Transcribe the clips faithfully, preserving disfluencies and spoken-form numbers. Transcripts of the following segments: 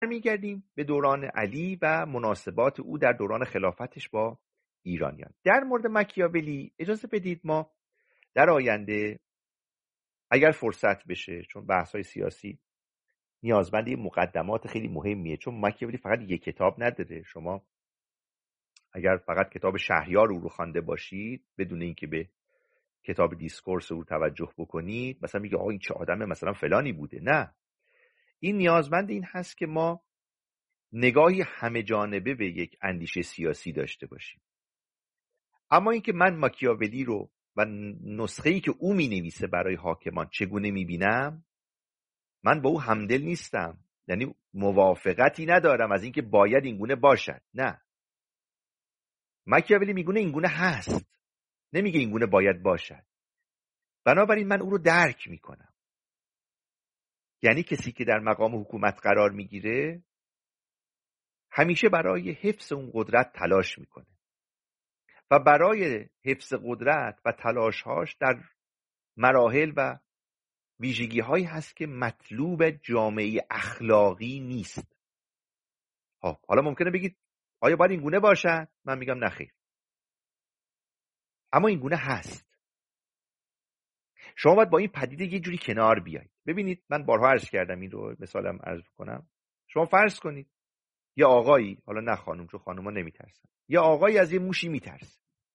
برمیگردیم به دوران علی و مناسبات او در دوران خلافتش با ایرانیان. در مورد مکیاولی اجازه بدید ما در آینده اگر فرصت بشه، چون بحث‌های سیاسی نیازمند یه مقدمات خیلی مهمیه، چون مکیاولی فقط یک کتاب نداره. شما اگر فقط کتاب شهریار او رو خوانده باشید بدون اینکه به کتاب دیسکورس او توجه بکنید، مثلا میگه آقا این چه آدم مثلا فلانی بوده، نه، این نیازمند این هست که ما نگاهی همه جانبه به یک اندیشه سیاسی داشته باشیم. اما اینکه من ماکیاولی رو و نسخه‌ای که او می‌نویسه برای حاکمان چگونه می‌بینم، من با او همدل نیستم، یعنی موافقتی ندارم از اینکه باید اینگونه باشد. نه، ماکیاولی میگونه اینگونه هست، نمیگه اینگونه باید باشد. بنابراین من او رو درک میکنم. یعنی کسی که در مقام حکومت قرار میگیره همیشه برای حفظ اون قدرت تلاش میکنه و برای حفظ قدرت و تلاشهاش در مراحل و ویژگی هایی هست که مطلوب جامعه اخلاقی نیست. ها، حالا ممکنه بگید آیا باید این گونه باشد؟ من میگم نخیر، اما این گونه هست. شما باید با این پدیده یه جوری کنار بیایید. ببینید، من بارها عرض کردم این رو، مثالم عرض کنم. شما فرض کنید یه آقایی، حالا نه خانم چون خانوما نمیترسن، یه آقایی از یه موشی میترسه.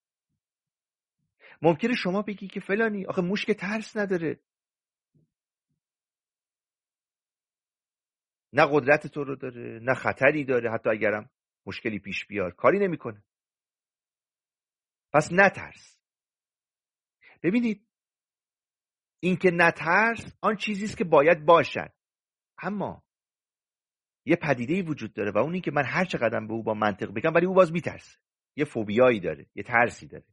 ممکنه شما بگی که فلانی آخه موش که ترس نداره، نه قدرت تو رو داره، نه خطری داره، حتی اگرم مشکلی پیش بیار کاری نمیکنه، پس نترس. ببینید، این که نترس آن چیزی است که باید باشد، اما یه پدیده‌ای وجود داره و اون این که من هر چقدر به او با منطق بگم ولی او باز میترسه، یه فوبیایی داره، یه ترسی داره.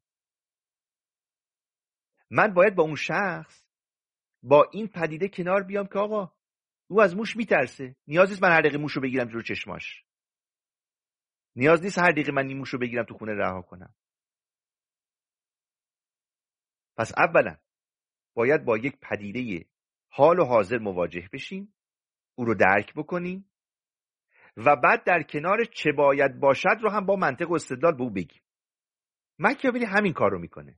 من باید با اون شخص با این پدیده کنار بیام که آقا او از موش میترسه، نیاز نیست من هر دقیقه موشو بگیرم جلو چشماش، نیاز نیست هر دقیقه من این موشو بگیرم تو خونه رها کنم. پس اولا باید با یک پدیده حال و حاضر مواجه بشیم، او رو درک بکنیم و بعد در کنار چه باید باشد رو هم با منطق و استدلال به او بگیم. ماکیاولی همین کار رو میکنه.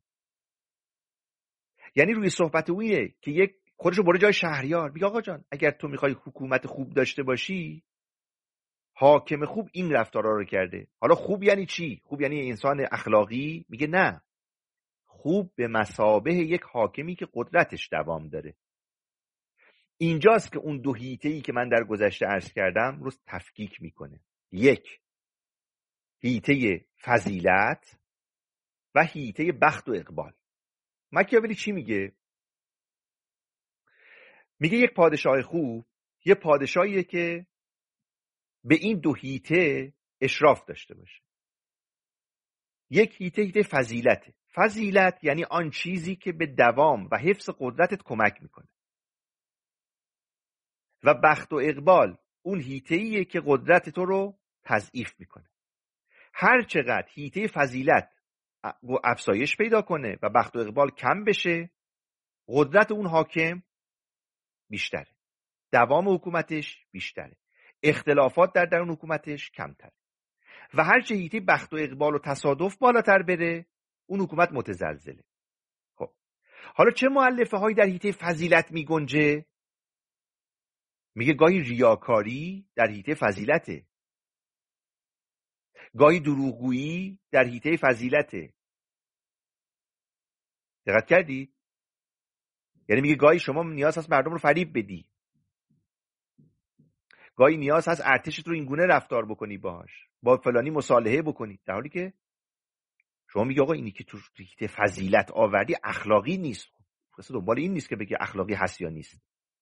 یعنی روی صحبت اویه که یک خودشو برای جای شهریار میگه آقا جان اگر تو میخوای حکومت خوب داشته باشی، حاکم خوب این رفتارا رو کرده. حالا خوب یعنی چی؟ خوب یعنی انسان اخلاقی؟ میگه نه، خوب به مثابه یک حاکمی که قدرتش دوام داره. اینجاست که اون دو هیته‌ای که من در گذشته عرض کردم رو تفکیک میکنه. یک، هیته فضیلت و هیته بخت و اقبال. ماکیاولی چی میگه؟ میگه یک پادشاه خوب یه پادشاهیه که به این دو هیته اشراف داشته باشه. یک هیته هیته فضیلته. فضیلت یعنی آن چیزی که به دوام و حفظ قدرتت کمک میکنه. و بخت و اقبال اون هیته‌ایه که قدرت تو رو تضعیف میکنه. هر چقدر هیته فضیلت افزایش پیدا کنه و بخت و اقبال کم بشه، قدرت اون حاکم بیشتره، دوام حکومتش بیشتره، اختلافات در درون حکومتش کمتره. و هر چه هیته بخت و اقبال و تصادف بالاتر بره، اون حکومت متزلزله. خب حالا چه مؤلفه هایی در هیته فضیلت می گنجه؟ میگه گاهی ریاکاری در هیته فضیلته، گاهی دروغگویی در هیته فضیلته. دقت کردی؟ یعنی میگه گاهی شما نیاز هست مردم رو فریب بدی، گاهی نیاز هست ارتشت رو اینگونه رفتار بکنی باهاش، با فلانی مصالحه بکنی، در حالی که شما میگه آقا اینی که تو هیته فضیلت آوردی اخلاقی نیست. خب دنبال این نیست که بگه اخلاقی هست یا نیست.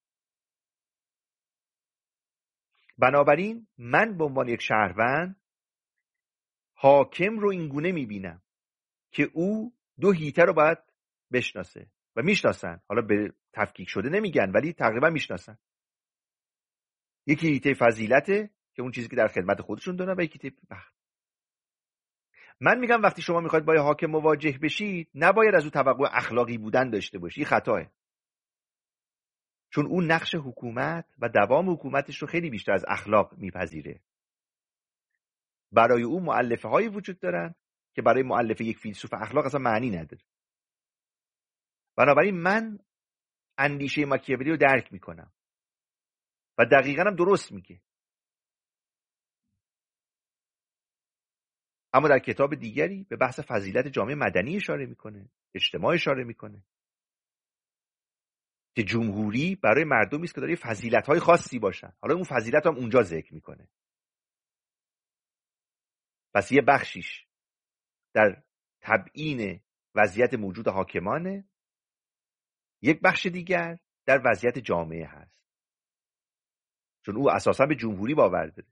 بنابراین من به عنوان یک شهروند حاکم رو اینگونه میبینم که او دو هیته رو باید بشناسه و میشناسن. حالا به تفکیک شده نمیگن ولی تقریبا میشناسن. یکی هیته فضیلته که اون چیزی که در خدمت خودشون دارن و یکی هیته بخت. من میگم وقتی شما میخواید با حاکم مواجه بشید نباید از او توقع اخلاقی بودن داشته باشی، خطاه. چون اون نقش حکومت و دوام حکومتش رو خیلی بیشتر از اخلاق میپذیره. برای او مؤلفه هایی وجود دارن که برای مؤلفه یک فیلسوف اخلاق اصلا معنی نداره. بنابراین من اندیشه ماکیاولی رو درک میکنم و دقیقاً هم درست میگه. اما در کتاب دیگری به بحث فضیلت جامعه مدنی اشاره میکنه، اجتماع اشاره میکنه که جمهوری برای مردمی است که داره فضیلت‌های خاصی باشن. حالا اون فضیلت هم اونجا ذکر میکنه. پس یه بخشیش در تبیین وضعیت موجود حاکمانه، یک بخش دیگر در وضعیت جامعه هست، چون او اساسا به جمهوری باور داره.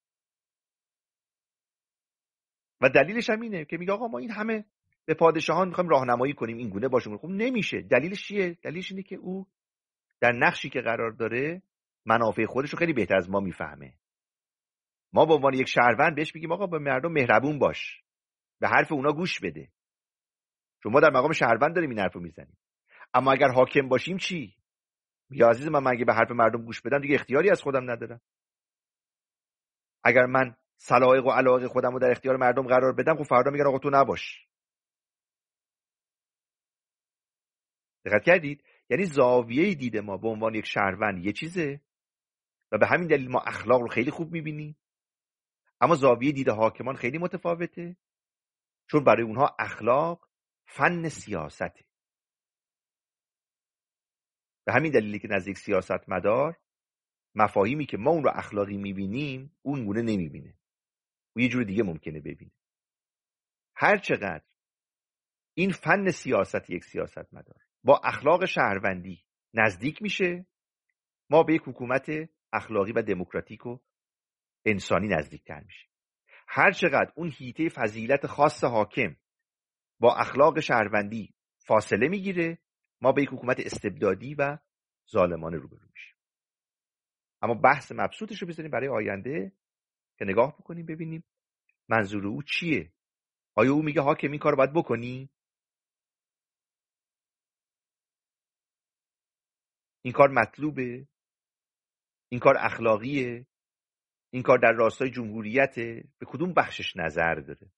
و دلیلش هم اینه که میگه آقا ما این همه به پادشاهان میخوایم راهنمایی کنیم این گونه باشیم. خب نمیشه. دلیلش چیه؟ دلیلش اینه که او در نقشی که قرار داره منافع خودش رو خیلی بهتر از ما میفهمه. ما به عنوان یک شهروند بهش میگیم آقا به مردم مهربون باش، به حرف اونا گوش بده، چون ما در مقام شهروند داریم این حرفو میزنیم. اما اگر حاکم باشیم چی؟ یا عزیز من، من اگه به حرف مردم گوش بدم دیگه اختیاری از خودم ندارم. اگر من سلایق و علاقه خودم رو در اختیار مردم قرار بدم، خب فردا میگن آقا تو نباش. دقت کردید؟ یعنی زاویه دید ما به عنوان یک شهروند یه چیزه و به همین دلیل ما اخلاق رو خیلی خوب میبینیم، اما زاویه دید حاکمان خیلی متفاوته، چون برای اونها اخلاق فن سیاسته. به همین دلیلی که نزدیک سیاستمدار مفاهیمی که ما اون رو اخلاقی میبینیم اون گونه نمیبینه، او یه جور دیگه ممکنه ببینه. هر چقدر این فن سیاست یک سیاستمدار با اخلاق شهروندی نزدیک میشه، ما به یک حکومت اخلاقی و دموکراتیک و انسانی نزدیکتر میشه. هر چقدر اون حیطه فضیلت خاص حاکم با اخلاق شهروندی فاصله میگیره، ما به یک حکومت استبدادی و ظالمانه روبرو میشیم. اما بحث مبسوطش رو بذاریم برای آینده که نگاه بکنیم ببینیم منظور او چیه. آیا او میگه حاکم این کار رو باید بکنی؟ این کار مطلوبه؟ این کار اخلاقیه؟ این کار در راستای جمهوریته؟ به کدوم بخشش نظر داره؟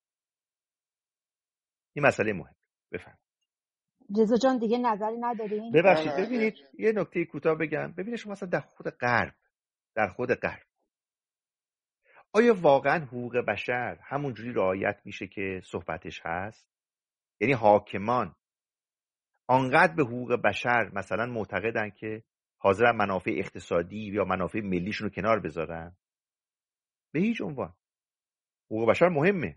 این مسئله مهم. بفهم. رضا جان دیگه نظری ندارین؟ ببخشید ببینید یه نکته کوتاه بگم. ببینید شما مثلا در خود غرب در خود غرب آیا واقعا حقوق بشر همونجوری رعایت میشه که صحبتش هست؟ یعنی حاکمان آنقدر به حقوق بشر مثلا معتقدن که حاضرن منافع اقتصادی یا منافع ملیشون رو کنار بذارن؟ به هیچ عنوان. حقوق بشر مهمه،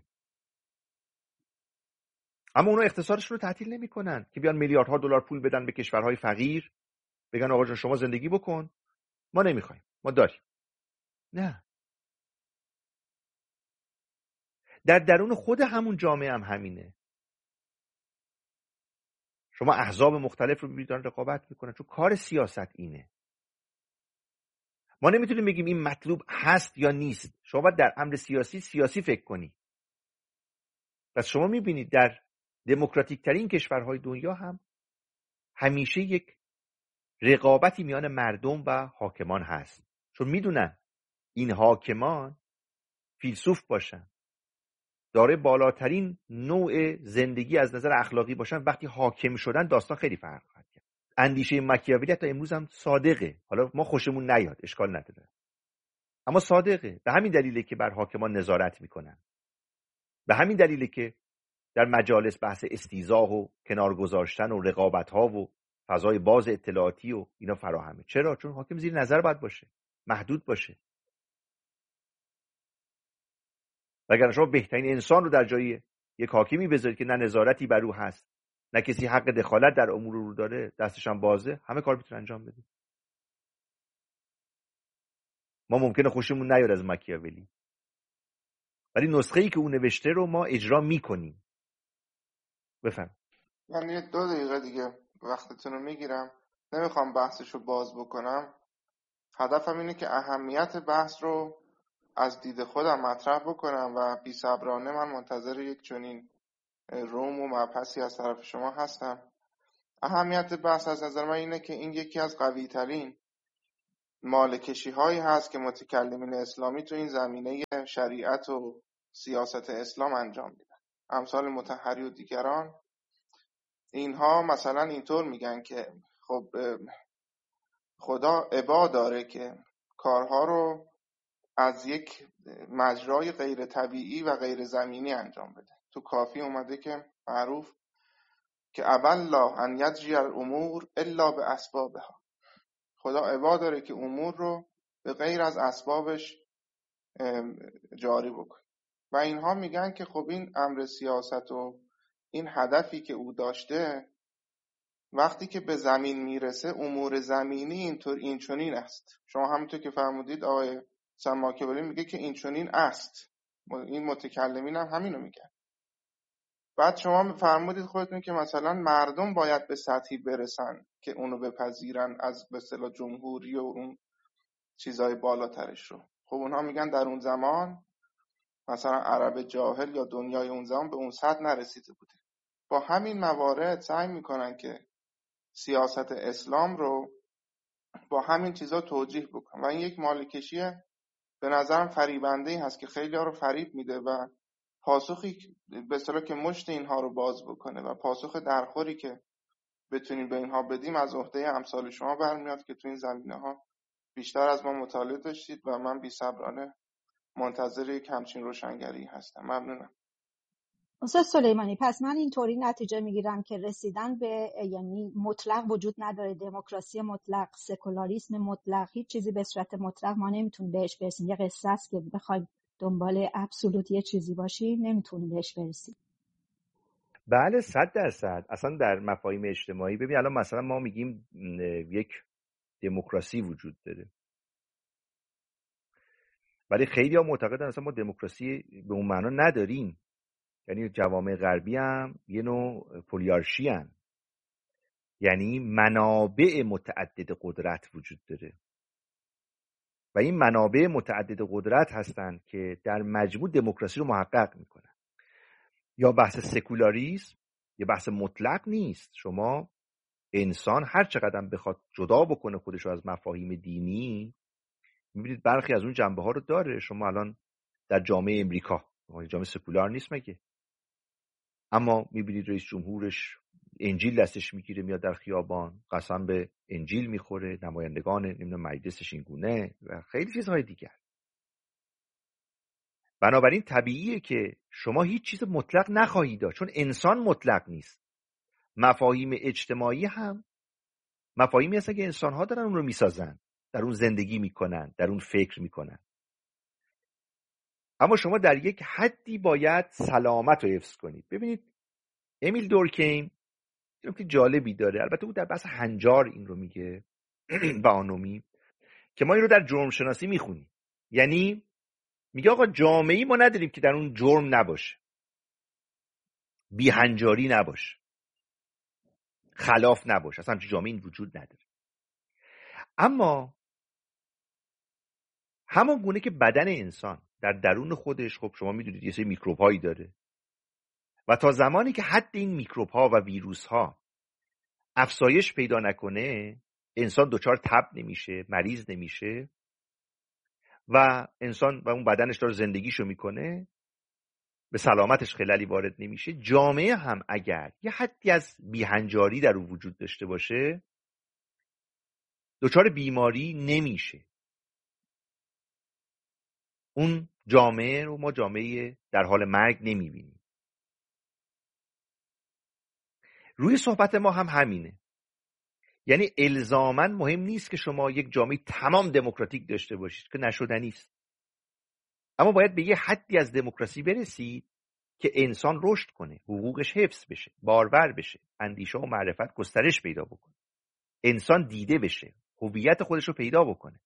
اما اونا اقتصادشون رو تعطیل نمیکنن که بیان میلیاردها دلار پول بدن به کشورهای فقیر بگن آقا جان شما زندگی بکن، ما نمیخوایم، ما داریم. نه، در درون خود همون جامعه هم همینه. شما احزاب مختلف رو ببینید دارن رقابت میکنن، چون کار سیاست اینه. ما نمیتونیم بگیم این مطلوب هست یا نیست. شما باید در امر سیاسی سیاسی فکر کنی. پس شما میبینید در دموکراتیک ترین کشورهای دنیا هم همیشه یک رقابتی میان مردم و حاکمان هست، چون میدونن این حاکمان فیلسوف باشن، داره بالاترین نوع زندگی از نظر اخلاقی باشن، وقتی حاکم شدن داستان خیلی فرق خواهد کرد. اندیشه ماکیاولی تا امروز هم صادقه. حالا ما خوشمون نیاد، اشکال نداره، اما صادقه. به همین دلیله که بر حاکمان نظارت میکنن. به همین دلیله که در مجالس بحث استیضاح و کنار گذاشتن و رقابت ها و فضای باز اطلاعاتی و اینا فراهمه. چرا؟ چون حاکم زیر نظر باید باشه، محدود باشه. اگر شما بهترین انسان رو در جای یک حاکمی بذارید که نه نظارتی بر او هست، نه کسی حق دخالت در امور رو داره، دستش هم بازه، همه کار میتونه انجام بده. ما ممکنه خوشمون نیاد از ماکیاولی، ولی نسخه ای که اون نوشته رو ما اجرا میکنیم. بفهم. من یه دو دقیقه دیگه وقتتون رو میگیرم، نمیخوام بحثش رو باز بکنم. هدفم اینه که اهمیت بحث رو از دید خودم مطرح بکنم و بی صبرانه من منتظر یک چنین روم و مبحثی از طرف شما هستم. اهمیت بحث از نظر من اینه که این یکی از قوی ترین مالکشی هایی هست که متکلمین اسلامی تو این زمینه شریعت و سیاست اسلام انجام میدن. امثال مطهری و دیگران اینها مثلا اینطور میگن که خب خدا ابا داره که کارها رو از یک مجرای غیر طبیعی و غیر زمینی انجام بده. تو کافی اومده که معروف که ابا الله ان یجری الامور الا به اسبابها. خدا ابا داره که امور رو به غیر از اسبابش جاری بکنه و اینها میگن که خب این امر سیاست و این هدفی که او داشته وقتی که به زمین میرسه امور زمینی اینطور این چنین است. شما همونطور که فرمودید آقای سماکبالی میگه که این چنین است، این متکلمین هم همینو میگن. بعد شما فرمودید خودتون که مثلا مردم باید به سطحی برسن که اونو بپذیرن از به اصطلاح جمهوری و اون چیزای بالاترش رو. خب اونها میگن در اون زمان مثلا عرب جاهل یا دنیای اون زمان به اون سطح نرسیده بوده. با همین موارد سعی میکنن که سیاست اسلام رو با همین چیزا توجیه بکنن و این یک مالکشیه به نظرم فریبنده‌ای هست که خیلی ها رو فریب میده و پاسخی به اصطلاح که مشت اینها رو باز بکنه و پاسخ درخوری که بتونیم به اینها بدیم از عهده امثال شما برمیاد که تو این زمینه‌ها بیشتر از ما مطالعه داشتید و من بی‌صبرانه منتظر یک همچین روشنگری هستم. ممنونم. استاد سلیمانی، پس من اینطوری نتیجه میگیرم که رسیدن به یعنی مطلق وجود نداره، دموکراسی مطلق، سکولاریسم مطلق، هیچ چیزی به صورت مطلق ما نمیتونیم بهش برسیم. یه قصه است که بخوایم دنبال ابسولوت یه چیزی باشیم نمیتونیم بهش برسیم. بله صد درصد. اصلا در مفاهیم اجتماعی ببین الان مثلا ما میگیم یک دموکراسی وجود داره، ولی خیلی ها معتقدن اصلا ما دموکراسی به اون معنا نداریم. یعنی جوامع غربی هم یه نوع پولیارشی هن. یعنی منابع متعدد قدرت وجود داره و این منابع متعدد قدرت هستن که در مجموع دموکراسی رو محقق میکنن. یا بحث سکولاریسم یه بحث مطلق نیست. شما انسان هر چقدر بخواد جدا بکنه خودش رو از مفاهیم دینی، میبینید برخی از اون جنبه ها رو داره. شما الان در جامعه امریکا، جامعه سکولار نیست مگه؟ اما میبینید رئیس جمهورش انجیل دستش میگیره میاد در خیابان قسم به انجیل میخوره، نمایندگان نمیدونم مجلسش این گونه و خیلی چیزهای دیگر. بنابراین طبیعیه که شما هیچ چیز مطلق نخواهید داشت، چون انسان مطلق نیست. مفاهیم اجتماعی هم مفاهیمی هستن که انسان‌ها دارن اون رو میسازن، در اون زندگی میکنن، در اون فکر میکنن. اما شما در یک حدی باید سلامت رو حفظ کنید. ببینید امیل دورکیم نکته جالبی داره، البته او در بحث هنجار این رو میگه و آنومی، که ما این رو در جرم شناسی میخونیم. یعنی میگه آقا جامعه‌ای ما نداریم که در اون جرم نباشه، بیهنجاری نباشه، خلاف نباشه، اصلا همچین جامعه‌ای وجود نداره. اما همون گونه که بدن انسان در درون خودش خب شما میدونید یه سری میکروب هایی داره و تا زمانی که حد این میکروب ها و ویروس ها افزایش پیدا نکنه انسان دچار تب نمیشه، مریض نمیشه و انسان و اون بدنش داره زندگیشو میکنه، به سلامتش خللی وارد نمیشه. جامعه هم اگر یه حدی از بیهنجاری در اون وجود داشته باشه دچار بیماری نمیشه. اون جامعه رو ما جامعه در حال مرگ نمیبینیم. روی صحبت ما هم همینه. یعنی الزاماً مهم نیست که شما یک جامعه تمام دموکراتیک داشته باشید که نشدنی است، اما باید به یه حدی از دموکراسی برسید که انسان رشد کنه، حقوقش حفظ بشه، بارور بشه، اندیشه و معرفت گسترش پیدا بکنه، انسان دیده بشه، هویت خودش رو پیدا بکنه.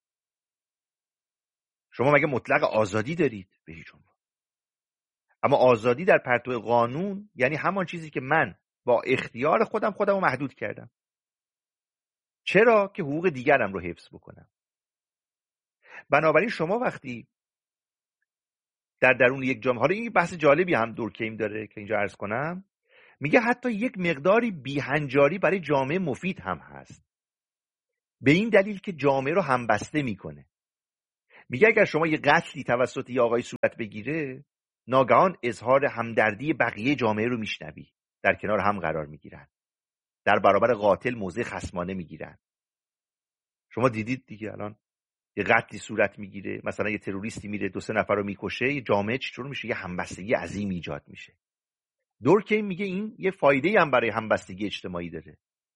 شما مگه مطلق آزادی دارید؟ به هیچ عنوان. اما آزادی در پرتو قانون یعنی همان چیزی که من با اختیار خودم خودم رو محدود کردم. چرا؟ که حقوق دیگرم رو حفظ بکنم. بنابراین شما وقتی در درون یک جامعه، حالا این بحث جالبی هم دورکیم داره که اینجا عرض کنم، میگه حتی یک مقداری بیهنجاری برای جامعه مفید هم هست. به این دلیل که جامعه رو همبسته میکنه. میگه اگر شما یه قتلی توسط یه آقای صورت بگیره، ناگهان اظهار همدردی بقیه جامعه رو میشنوی، در کنار هم قرار میگیرن، در برابر قاتل موضع خصمانه میگیرن. شما دیدید دیگه الان یه قتلی صورت میگیره، مثلا یه تروریستی میره دو سه نفر رو میکشه، یه جامعه چطور میشه؟ یه همبستگی عظیم ایجاد میشه. دورکیم میگه این یه فایده هم برای همبستگی اجتماعی داره.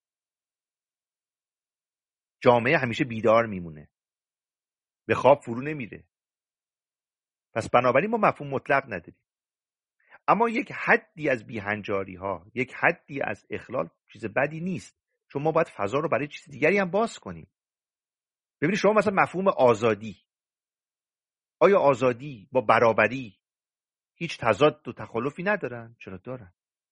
جامعه همیشه بیدار میمونه، به خواب فرو نمیره. پس بنابراین ما مفهوم مطلق نداریم، اما یک حدی از بیهنجاری ها، یک حدی از اخلال چیز بدی نیست، چون ما باید فضا رو برای چیز دیگری هم باز کنیم. ببینید شما مثلا مفهوم آزادی، آیا آزادی با برابری هیچ تضاد و تخالفی ندارن؟ چرا دارن.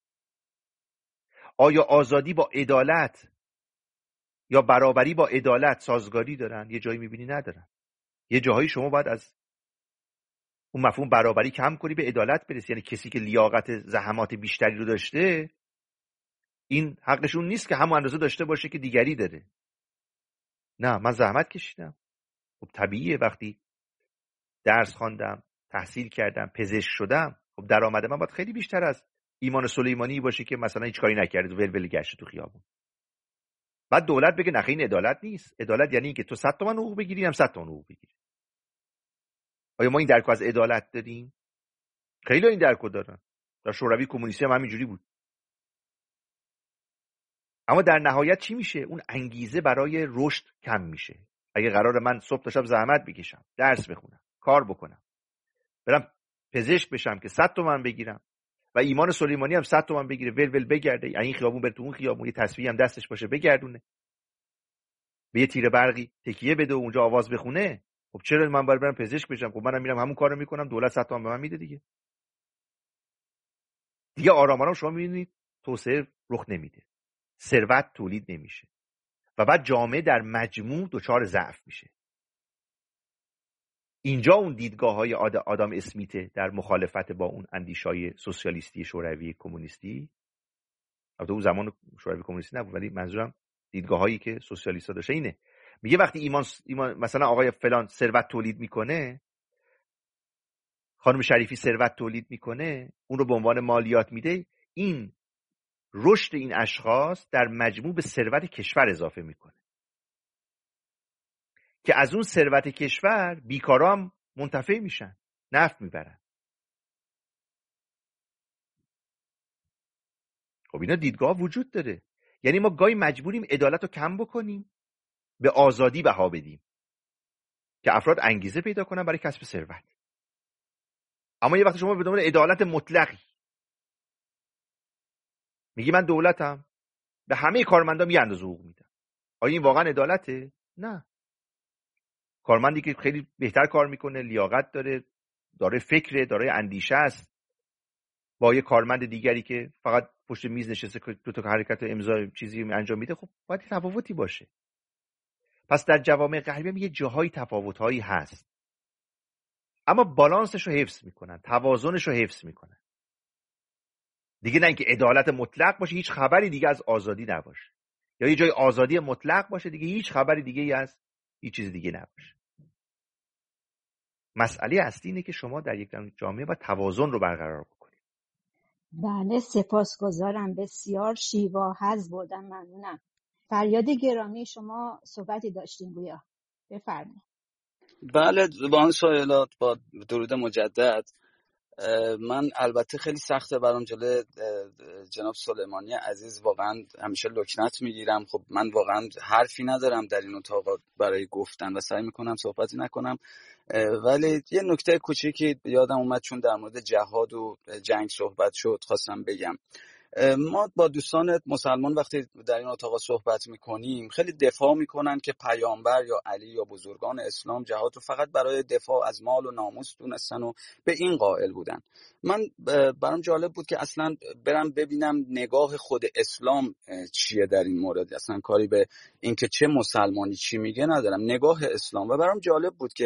آیا آزادی با عدالت یا برابری با عدالت سازگاری دارن؟ یه جایی میبینی ندارن. یه جاهایی شما باید از اون مفهوم برابری کم کنی به عدالت برسی. یعنی کسی که لیاقت زحمات بیشتری رو داشته، این حقشون نیست که همون اندازه داشته باشه که دیگری داره. نه، من زحمت کشیدم، خب طبیعیه وقتی درس خواندم، تحصیل کردم، پزشک شدم، خب درآمد من باید خیلی بیشتر از ایمان سلیمانی باشه که مثلا هیچ کاری نکرده، ول ول گشت تو خیابون. بعد دولت بگه نخ این عدالت نیست. عدالت یعنی اینکه تو صد تومن حقوق بگیری، هم صد تومن حقوق بگیری. آیا ما این درکو از عدالت داریم؟ خیلی این درکو دارن. در شوروی کمونیستی هم همینجوری بود. اما در نهایت چی میشه؟ اون انگیزه برای رشد کم میشه. اگه قرار من صبح تا شب زحمت بکشم، درس بخونم، کار بکنم، برم پزشک بشم که صد تومن بگیرم و ایمان سلیمانی هم صد تومن بگیره، ول ول بگرده، این خیابون بره تو اون خیابون، یه تسبیح هم دستش باشه بگردونه، به یه تیر برقی تکیه بده و اونجا آواز بخونه، خب چرا من باید برم پزشک بشم؟ خب منم میرم همون کارو میکنم، دولت صد تومن به من میده دیگه. دیگه آرام آرام شما میبینید توسعه رخ نمیده، ثروت تولید نمیشه و بعد جامعه در مجموع دچار ضعف میشه. اینجا اون دیدگاه‌های آدام اسمیت در مخالفت با اون اندیشای سوسیالیستی شوروی کمونیستی، البته اون زمان شوروی کمونیستی نبود ولی منظورم دیدگاه‌هایی که سوسیالیست‌ها داشتن اینه. میگه وقتی ایمان, ایمان مثلا آقای فلان ثروت تولید میکنه، خانم شریفی ثروت تولید میکنه، اون رو به عنوان مالیات میده، این رشد این اشخاص در مجموع به ثروت کشور اضافه میکنه که از اون ثروت کشور بیکارا هم منتفع میشن، نفع میبرن. خب اینا دیدگاه وجود داره. یعنی ما گاهی مجبوریم عدالت رو کم بکنیم، به آزادی بها بدیم که افراد انگیزه پیدا کنن برای کسب ثروت. اما یه وقت شما به دنبال عدالت مطلقی میگی من دولتم، به همه کارمندان یه اندازه حقوق میدم، آیا این واقعا عدالته؟ نه. کارمندی که خیلی بهتر کار میکنه، لیاقت داره، داره فکر، داره اندیشه است، با یه کارمند دیگری که فقط پشت میز نشسته که دو تا حرکت امضا چیزی انجام میده، خب باید تفاوتی باشه. پس در جوامع غربی هم یه جاهای تفاوت‌هایی هست، اما بالانسش رو حفظ میکنن، توازنش رو حفظ میکنن. دیگه نه اینکه عدالت مطلق باشه هیچ خبری دیگه از آزادی نباشه، یا یه جای آزادی مطلق باشه دیگه هیچ خبری دیگه ای از هیچ چیز دیگه نباشه. مسئله اصلی اینه که شما در یک جامعه باید توازن رو برقرار بکنید. بله، سپاسگزارم، بسیار شیوا حظ بردم، ممنونم. فریاد گرامی، شما صحبتی داشتین گویا، بفرمایید. بله، با این سوالات با درود مجدد. من البته خیلی سخته برام جلوی جناب سلیمانی عزیز، واقعا همیشه لکنت میگیرم. خب من واقعا حرفی ندارم در این اتاق برای گفتن و سعی میکنم صحبتی نکنم، ولی یه نکته کوچیکی یادم اومد چون در مورد جهاد و جنگ صحبت شد خواستم بگم. ما با دوستان مسلمان وقتی در این اتاق صحبت میکنیم خیلی دفاع میکنن که پیامبر یا علی یا بزرگان اسلام جهاد رو فقط برای دفاع از مال و ناموس دونستن و به این قائل بودن. من برام جالب بود که اصلا برم ببینم نگاه خود اسلام چیه در این مورد. اصلا کاری به این که چه مسلمانی چی میگه ندارم، نگاه اسلام. و برام جالب بود که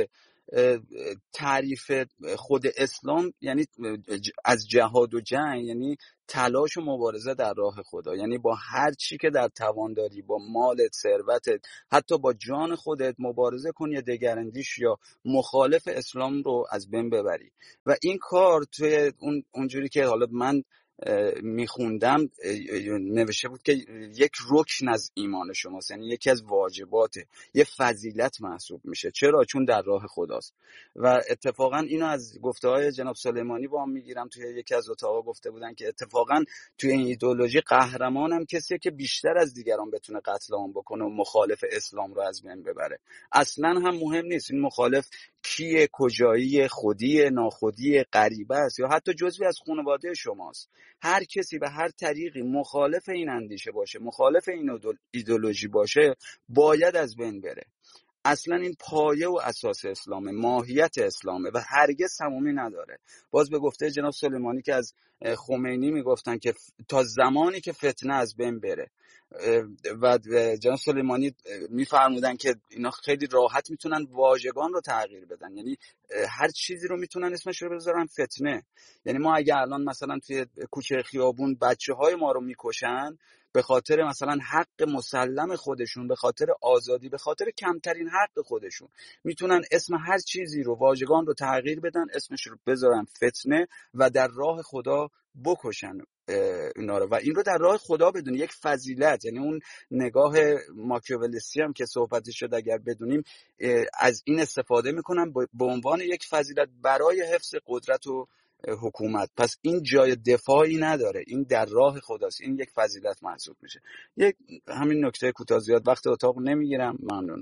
تعریف خود اسلام یعنی از جهاد و جنگ یعنی تلاش و مبارزه در راه خدا، یعنی با هر چی که در توان داری، با مالت، ثروتت، حتی با جان خودت مبارزه کنی یا دگراندیش یا مخالف اسلام رو از بین ببری. و این کار توی اون اونجوری که حالا من میخوندم نوشته بود که یک رکن از ایمان شماست، یعنی یکی از واجباته، یه فضیلت محسوب میشه. چرا؟ چون در راه خداست. و اتفاقا اینو از گفته های جناب سلیمانی با هم میگیرم. توی یکی از اتاقا گفته بودن که اتفاقا توی این ایدئولوژی قهرمان هم کسیه که بیشتر از دیگران بتونه قتل عام بکنه و مخالف اسلام رو از بین ببره. اصلا هم مهم نیست این مخالف کیه، کجایی، خودی، ناخودی، غریبه است یا حتی جزوی از خانواده شماست. هر کسی به هر طریقی مخالف این اندیشه باشه، مخالف این ایدئولوژی باشه، باید از بین بره. اصلا این پایه و اساس اسلامه، ماهیت اسلامه و هرگز تمامی نداره. باز به گفته جناب سلیمانی که از خمینی میگفتن که تا زمانی که فتنه از بین بره، و جناب سلیمانی میفرمودن که اینا خیلی راحت میتونن واژگان رو تغییر بدن، یعنی هر چیزی رو میتونن اسمش رو بذارن فتنه. یعنی ما اگه الان مثلا توی کوچه خیابون بچه های ما رو میکشن به خاطر مثلا حق مسلم خودشون، به خاطر آزادی، به خاطر کمترین حق خودشون، میتونن اسم هر چیزی رو، واژگان رو تغییر بدن، اسمش رو بذارن فتنه و در راه خدا بکشن اینا رو. و این رو در راه خدا بدون یک فضیلت، یعنی اون نگاه ماکیاولسی هم که صحبتش شد اگر بدونیم، از این استفاده میکنن به عنوان یک فضیلت برای حفظ قدرت و حکومت. پس این جای دفاعی نداره، این در راه خداست، این یک فضیلت محسوب میشه. یک همین نکته کوتاه، زیاد وقت اتاق نمیگیرم، ممنونم.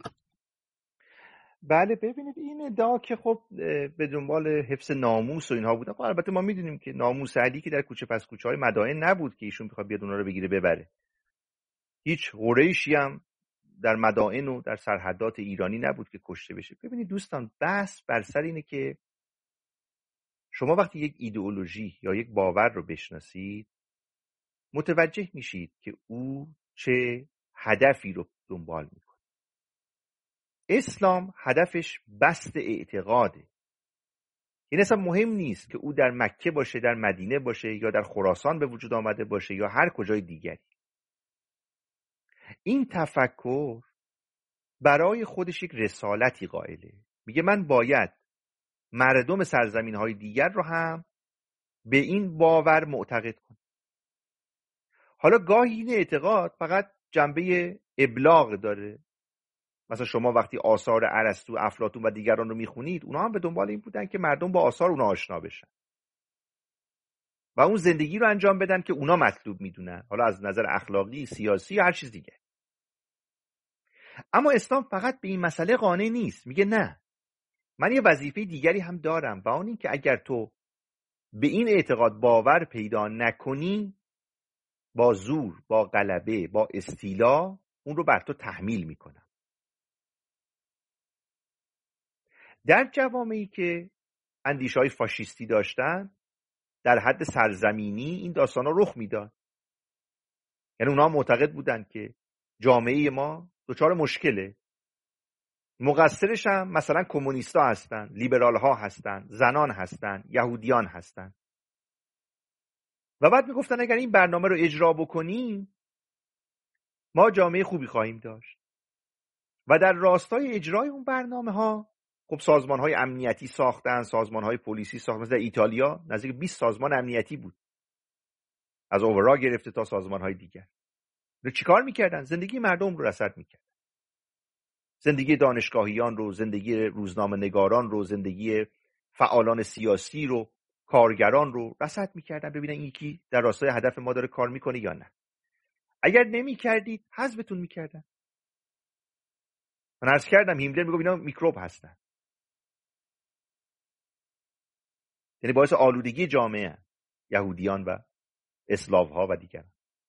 بله ببینید این ادعا که خب به دنبال حفظ ناموس و اینها بودن، خب البته ما میدونیم که ناموس علی که در کوچه پس کوچه های مدائن نبود که ایشون بخواد بیاد اونا رو بگیره ببره. هیچ قریشی هم در مدائن و در سرحدات ایرانی نبود که کشته بشه. ببینید دوستان، بحث بر سر اینه که شما وقتی یک ایدئولوژی یا یک باور رو بشناسید متوجه میشید که او چه هدفی رو دنبال میکنه. اسلام هدفش بسط اعتقاده. این اصلا مهم نیست که او در مکه باشه، در مدینه باشه یا در خراسان به وجود آمده باشه یا هر کجای دیگری. این تفکر برای خودش یک رسالتی قائله. میگه من باید مردم سرزمین های دیگر رو هم به این باور معتقد کنم. حالا گاهی این اعتقاد فقط جنبه ابلاغ داره. مثلا شما وقتی آثار ارسطو، افلاطون و دیگران رو میخونید، اونا هم به دنبال این بودن که مردم با آثار اونا آشنا بشن و اون زندگی رو انجام بدن که اونا مطلوب میدونن، حالا از نظر اخلاقی، سیاسی یا هر چیز دیگه. اما اسلام فقط به این مسئله قانع نیست. میگه نه، من یه وظیفه دیگری هم دارم و اون این که اگر تو به این اعتقاد باور پیدا نکنی، با زور، با غلبه، با استیلا اون رو بر تو تحمیل میکنم. در جوامعی که اندیشه‌های فاشیستی داشتن، در حد سرزمینی این داستانا رخ میداد. یعنی اونا معتقد بودن که جامعه ما دچار مشکله، مقصرش هم مثلا کمونیستا هستن، لیبرال ها هستن، زنان هستن، یهودیان هستن. و بعد میگفتن اگر این برنامه رو اجرا بکنیم ما جامعه خوبی خواهیم داشت. و در راستای اجرای اون برنامه ها خب سازمان های امنیتی ساختن، سازمان های پلیسی ساختن. مثلا ایتالیا نزدیک بیست سازمان امنیتی بود، از اوورا گرفته تا سازمان های دیگر. رو چیکار میکردن؟ زندگی مردم رو رصد میکردن، زندگی دانشگاهیان رو، زندگی روزنامه نگاران رو، زندگی فعالان سیاسی رو، کارگران رو رصد میکردن ببینن این یکی در راستای هدف ما داره کار میکنه یا نه. اگر نمیکردید حذفتون میکردن. من عرض کردم هیملر میگه اینا میکروب هستن، یعنی باعث آلودگی جامعه هستن. یهودیان و اسلاو ها و دیگران.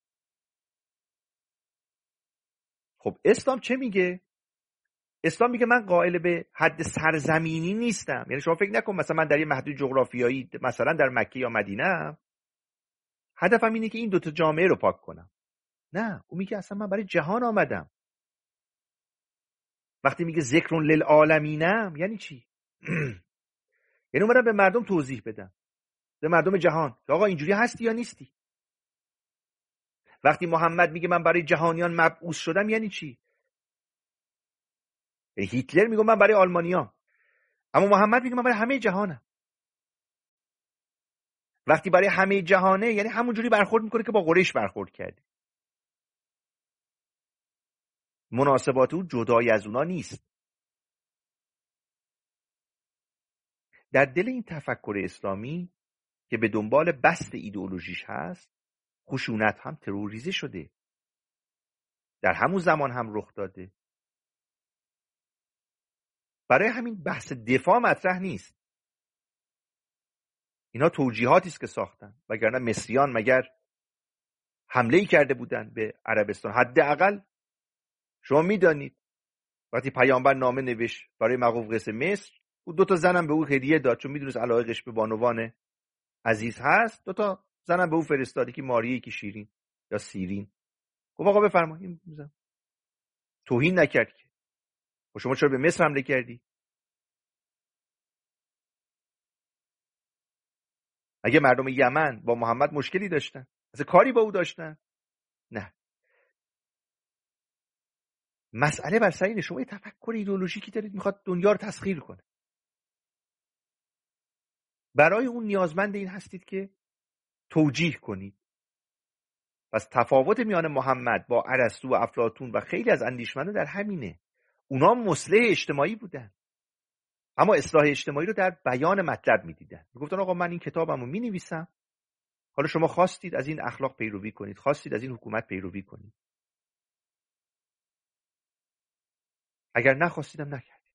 خب اسلام چه میگه؟ اسلام میگه من قائل به حد سرزمینی نیستم. یعنی شما فکر نکن مثلا من در یه محدود جغرافیایی مثلا در مکه یا مدینه هدفم اینه که این دوتا جامعه رو پاک کنم. نه، او میگه اصلا من برای جهان آمدم. وقتی میگه ذکر للعالمینم یعنی چی؟ یعنی اومدم به مردم توضیح بدم، به مردم جهان که آقا اینجوری هستی یا نیستی. وقتی محمد میگه من برای جهانیان مبعوث شدم یعنی چی؟ یعنی هیتلر میگه من برای آلمانیام، اما محمد میگه من برای همه جهانم. وقتی برای همه جهانه یعنی همونجوری برخورد میکنه که با قریش برخورد کرده. مناسبات او جدای از اونا نیست. در دل این تفکر اسلامی که به دنبال بسط ایدئولوژیش هست، خشونت هم تروریزه شده، در همون زمان هم رخ داده. برای همین بحث دفاع مطرح نیست. اینا توجیهاتی است که ساختن، وگرنه مصریان مگر حمله‌ای کرده بودن به عربستان؟ حداقل شما میدانید وقتی پیامبر نامه نوشت برای مقوقس مصر، او دو تا زنم به او هدیه داد، چون میدونست علاقش به بانوان عزیز هست. دو تا زنم به او فرستاد، که ماریه، که شیرین یا سیرین. گفت آقا بفرمایید. توهین نکرد که. و شما چرا به مصر حمله کردی؟ اگه مردم یمن با محمد مشکلی داشتن، اصلا کاری با او داشتن؟ نه. مسئله بر سر اینه شما یه تفکر ایدئولوژیکی دارید میخواد دنیا رو تسخیر کنه. برای اون نیازمند این هستید که توجیه کنید. پس تفاوت میان محمد با ارسطو و افلاطون و خیلی از اندیشمندان در همینه. اونا مصلح اجتماعی بودن، اما اصلاح اجتماعی رو در بیان مطلب میدیدن. میگفتن آقا من این کتابمو مینویسم، حالا شما خواستید از این اخلاق پیروی کنید، خواستید از این حکومت پیروی کنید، اگر نخواستیدم نکردید.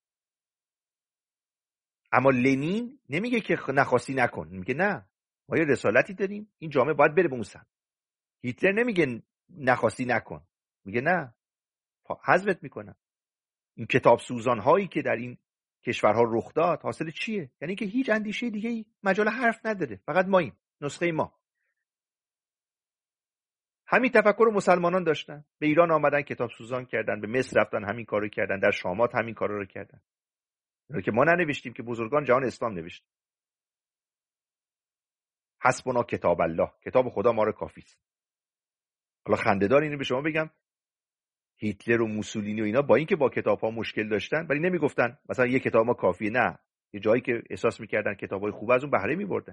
اما لنین نمیگه که نخواستی نکن، میگه نه، ما یه رسالتی داریم، این جامعه باید بره به اون سمت. هیتلر نمیگه نخواستی نکن، میگه نه، حذفت میکنم. این کتاب سوزان هایی که در این کشورها رخ داد حاصل چیه؟ یعنی که هیچ اندیشه دیگه ای مجال حرف نداره، فقط ماییم، نسخه ما. همین تفکر رو مسلمانان داشتن، به ایران آمدن کتاب سوزان کردن، به مصر رفتن همین کارو کردن، در شامات همین کارا رو کردن. اینا که ما ننوشتیم، که بزرگان جهان اسلام نوشتن. حسبنا کتاب الله، کتاب خدا ما رو کافی است. حالا خنده‌دار اینو به شما بگم، هیتلر و موسولینی و اینا با اینکه با کتاب‌ها مشکل داشتن، ولی نمیگفتن مثلا یه کتاب ما کافیه، نه، یه جایی که احساس می‌کردن کتاب‌های خوب از اون بهره می‌بردن.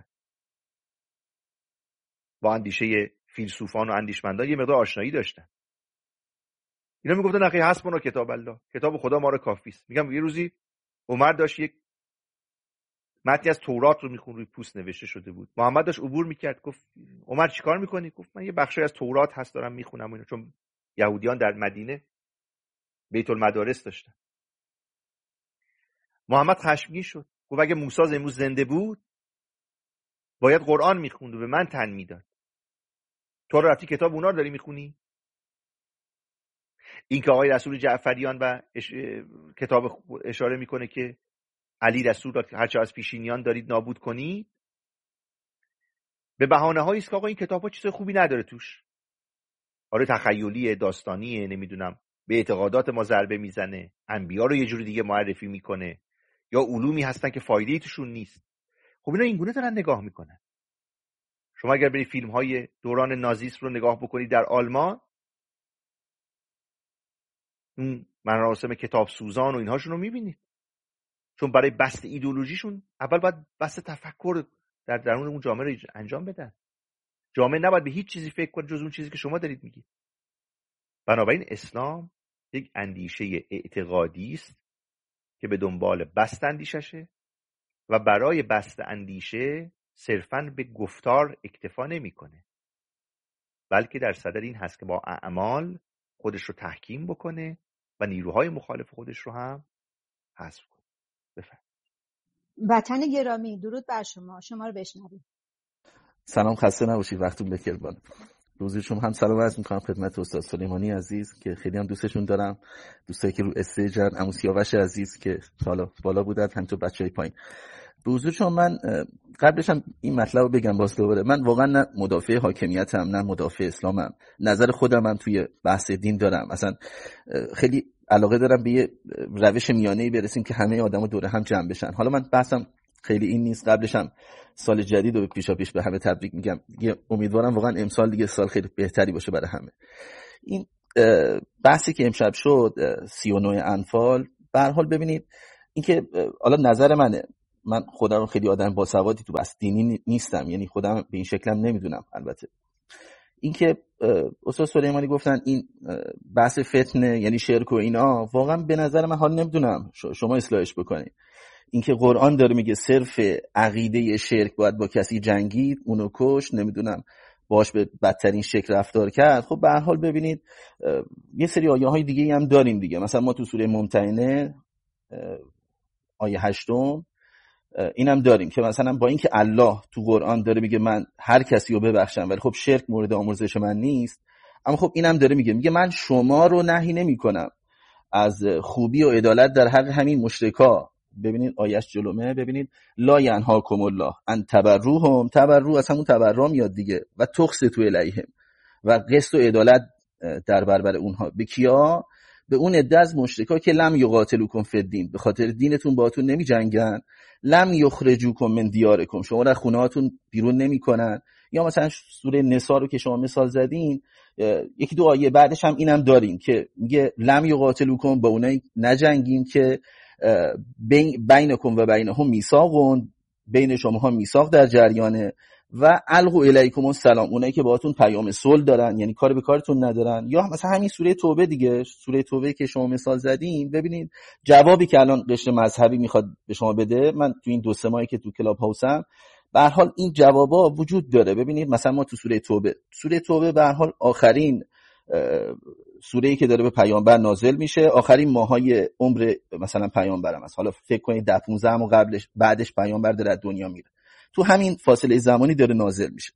با اندیشه فیلسوفان و اندیشمندان یه مقدار آشنایی داشتن. اینا میگفتن اخی حسبنا کتاب الله، کتاب خدا ما رو کافی است. میگم یه روزی عمر داشت یک متنی از تورات رو میخون، روی پوست نوشته شده بود. محمد داشت عبور میکرد، گفت عمر چیکار میکنی؟ گفت من یه بخشی از تورات هست دارم میخونم اینا، چون یهودیان در مدینه بیت المدارس داشتن. محمد خشمگین شد، گفت اگه موسی امروز زنده بود باید قرآن میخوند و به من تن میداد. تو رفتی کتاب اونا رو داری میخونی؟ این که آقای رسول جعفریان و اش... کتاب اشاره میکنه که علی رسول را هرچه از پیشینیان دارید نابود کنید، به بهانه هایی است که آقا این کتاب‌ها چیز خوبی نداره توش. آره تخیلیه، داستانیه، نمیدونم به اعتقادات ما ضربه میزنه، انبیا رو یه جوری دیگه معرفی میکنه، یا علومی هستن که فایده‌ای توشون نیست. خب اینا اینگونه دارن نگاه میکنن. شما اگر برید فیلم‌های دوران نازیسم رو نگاه بکنید در آلمان، اون مراسم کتاب سوزان و اینهاشون رو میبینید. چون برای بسط ایدئولوژیشون اول باید بسط تفکر در درون اون جامعه رو انجام بدن. جامعه نباید به هیچ چیزی فکر کنه جز اون چیزی که شما دارید میگید. بنابراین اسلام یک اندیشه اعتقادی است که به دنبال بسط اندیششه و برای بسط اندیشه صرفاً به گفتار اکتفا نمیکنه، بلکه در صدر این هست که با اعمال خودش رو تحکیم بکنه و نیروهای مخالف خودش رو هم حذف کنه. بفرمایید. وطن گرامی، درود بر شما، شما رو بشنویم. سلام، خسته نباشید، وقتتون بخیر. بالا روزی شما هم سلام عرض می‌کنم خدمت استاد سلیمانی عزیز که خیلی هم دوستشون دارم، دوستایی که رو استیجن، عمو سیاوش عزیز که حالا بالا بودن، همینطور بچهای پایین. به حضور شما من قبلش هم این مطلب رو بگم باز دوباره، من واقعا نه مدافع حاکمیتم نه مدافع اسلامم، نظر خودم هم توی بحث دین دارم، مثلا خیلی علاقه دارم به یه روش میانه‌ای برسیم که همه آدما دور هم جمع بشن. حالا من بحثم خیلی این نیست، قبلش هم سال جدید رو پیشا پیش به همه تبریک میگم دیگه، امیدوارم واقعا امسال دیگه سال خیلی بهتری باشه برای همه. این بحثی که امشب شد سی و نه انفال، به هر حال ببینید اینکه حالا نظر منه، من خودم خیلی آدم باسوادی تو بحث دینی نیستم، یعنی خودم به این شکلم نمیدونم. البته اینکه استاد سلیمانی گفتن این بحث فتنه یعنی شرک و اینا، واقعا به نظر من حال نمیدونم شما اصلاحش بکنید. اینکه قرآن داره میگه صرف عقیده شرک باید با کسی جنگید، اونو کش، نمیدونم باش به بدترین شکل رفتار کرد. خب به هر حال ببینید یه سری آیه های دیگه هم داریم دیگه، مثلا ما تو سوره ممتحنه آیه هشتم اینم داریم که مثلا با اینکه الله تو قرآن داره میگه من هر کسی رو ببخشم ولی خب شرک مورد آمرزش من نیست، اما خب اینم داره میگه میگه من شما رو نهی نمیکنم از خوبی و عدالت در حق همین مشرکا. ببینید آیش جلومه، ببینید لا ینهاکم الله ان تبروهم، تبرو از همون تبرا میاد دیگه، و تقسطوا الیهم، و قسط و عدالت در برابر اونها. به کیا؟ به اون عده از مشرکا که لم یقاتلوکم فی الدین، به خاطر دینتون باهاتون نمی جنگن، لم یخرجوکم من دیارکم، شما را خونه هاتون بیرون نمی کنن. یا مثلا سوره نساء رو که شما مثال زدین، یکی دو آیه بعدش هم اینم داریم که میگه لم یقاتلوکم، با اونایی نجنگیم که بین بینکم و بینهم میثاقون، بین شماها میثاق در جریانه، و القوا الیکم السلام، اونایی که باهاتون پیام صلح دارن یعنی کار به کارتون ندارن. یا مثلا همین سوره توبه دیگه، سوره توبه که شما مثال زدین، ببینید جوابی که الان قشر مذهبی میخواد به شما بده، من تو این دو سه ماهی که تو کلاب هاوسم به هر حال این جوابا وجود داره. ببینید مثلا ما تو سوره توبه، سوره توبه به هر حال آخرین سوره‌ای که داره به پیامبر نازل میشه، آخرین ماهای عمر مثلا پیامبرم است. حالا فکر کنید ده پانزده ماه قبلش بعدش پیامبر داره از دنیا میره، تو همین فاصله زمانی داره نازل میشه.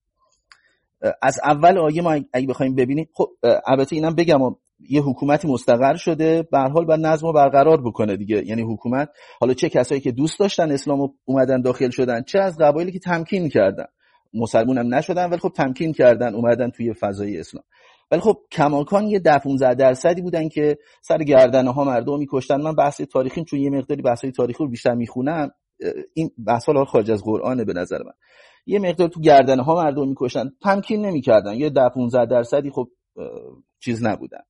از اول آیه ما اگه بخوایم ببینیم، خب البته اینم بگم یه حکومتی مستقر شده، به هر حال باید نظم رو برقرار بکنه دیگه. یعنی حکومت، حالا چه کسایی که دوست داشتن اسلامو اومدن داخل شدن، چه از قبایلی که تمکین کردن، مسلمان هم نشدن ولی خب تمکین کردن اومدن توی فضای اسلام. ولی خب کماکان یه ده پانزده درصدی بودن که سر گردنه ها مردم میکشتن. من بحث تاریخیم چون یه مقداری بحثای تاریخی رو بیشتر میخونم، این بحثا رو خارج از قرآنه به نظر من. یه مقدار تو گردنه ها مردم میکشتن، تمکین نمیکردن، یه ده پانزده درصدی خب چیز نبودن.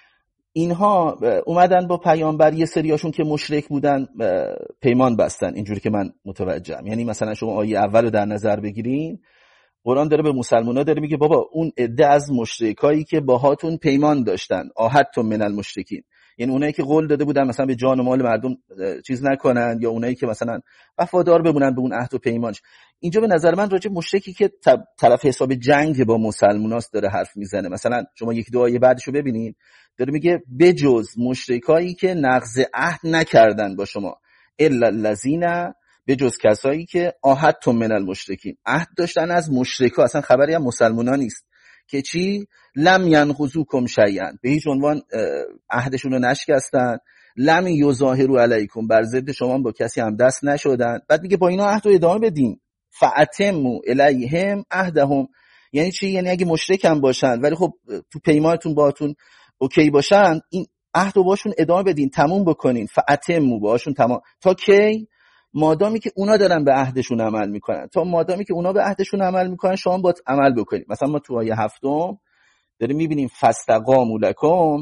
اینها اومدن با پیامبر، یه سریاشون که مشرک بودن پیمان بستن، اینجوری که من متوجهم. یعنی مثلا شما آیه اول رو در نظر بگیرین، قرآن داره به مسلمان‌ها داره میگه بابا اون عده از مشرکایی که باهاتون پیمان داشتن، آهدتم من المشرکین، یعنی اونایی که قول داده بودن مثلا به جان و مال مردم چیز نکنن، یا اونایی که مثلا وفادار بمونن به اون عهد و پیمانش. اینجا به نظر من راجع مشرکی که طرف حساب جنگ با مسلماناست داره حرف میزنه. مثلا شما یک دو آیه بعدشو ببینید، داره میگه بجز مشرکایی که نقض عهد نکردن با شما، الا الذین، به جز کسایی که آهدتم من المشرکین، عهد داشتن از مشرکا، اصلا خبری هم مسلمانا نیست که چی؟ لم ینقضوکم شیئا، به هیچ عنوان عهدشون رو نشکستن، لم یظاهروا علیکم، بر ضد شما با کسی هم دست نشدن. بعد میگه با اینا عهد رو ادامه بدین، فاتموا الیهم عهدهم، یعنی چی؟ یعنی اگه مشرک هم باشن ولی خب تو پیمانتون باهاتون اوکی باشن، این عهد رو باشون ادامه بدین، تموم بکنین، فاتموا، باشون تمام. تا کی؟ مادامی که اونا دارن به عهدشون عمل میکنن، تا مادامی که اونا به عهدشون عمل میکنن شما باید عمل بکنید. مثلا ما تو آیه هفتم داریم میبینیم فاستقاموا لکم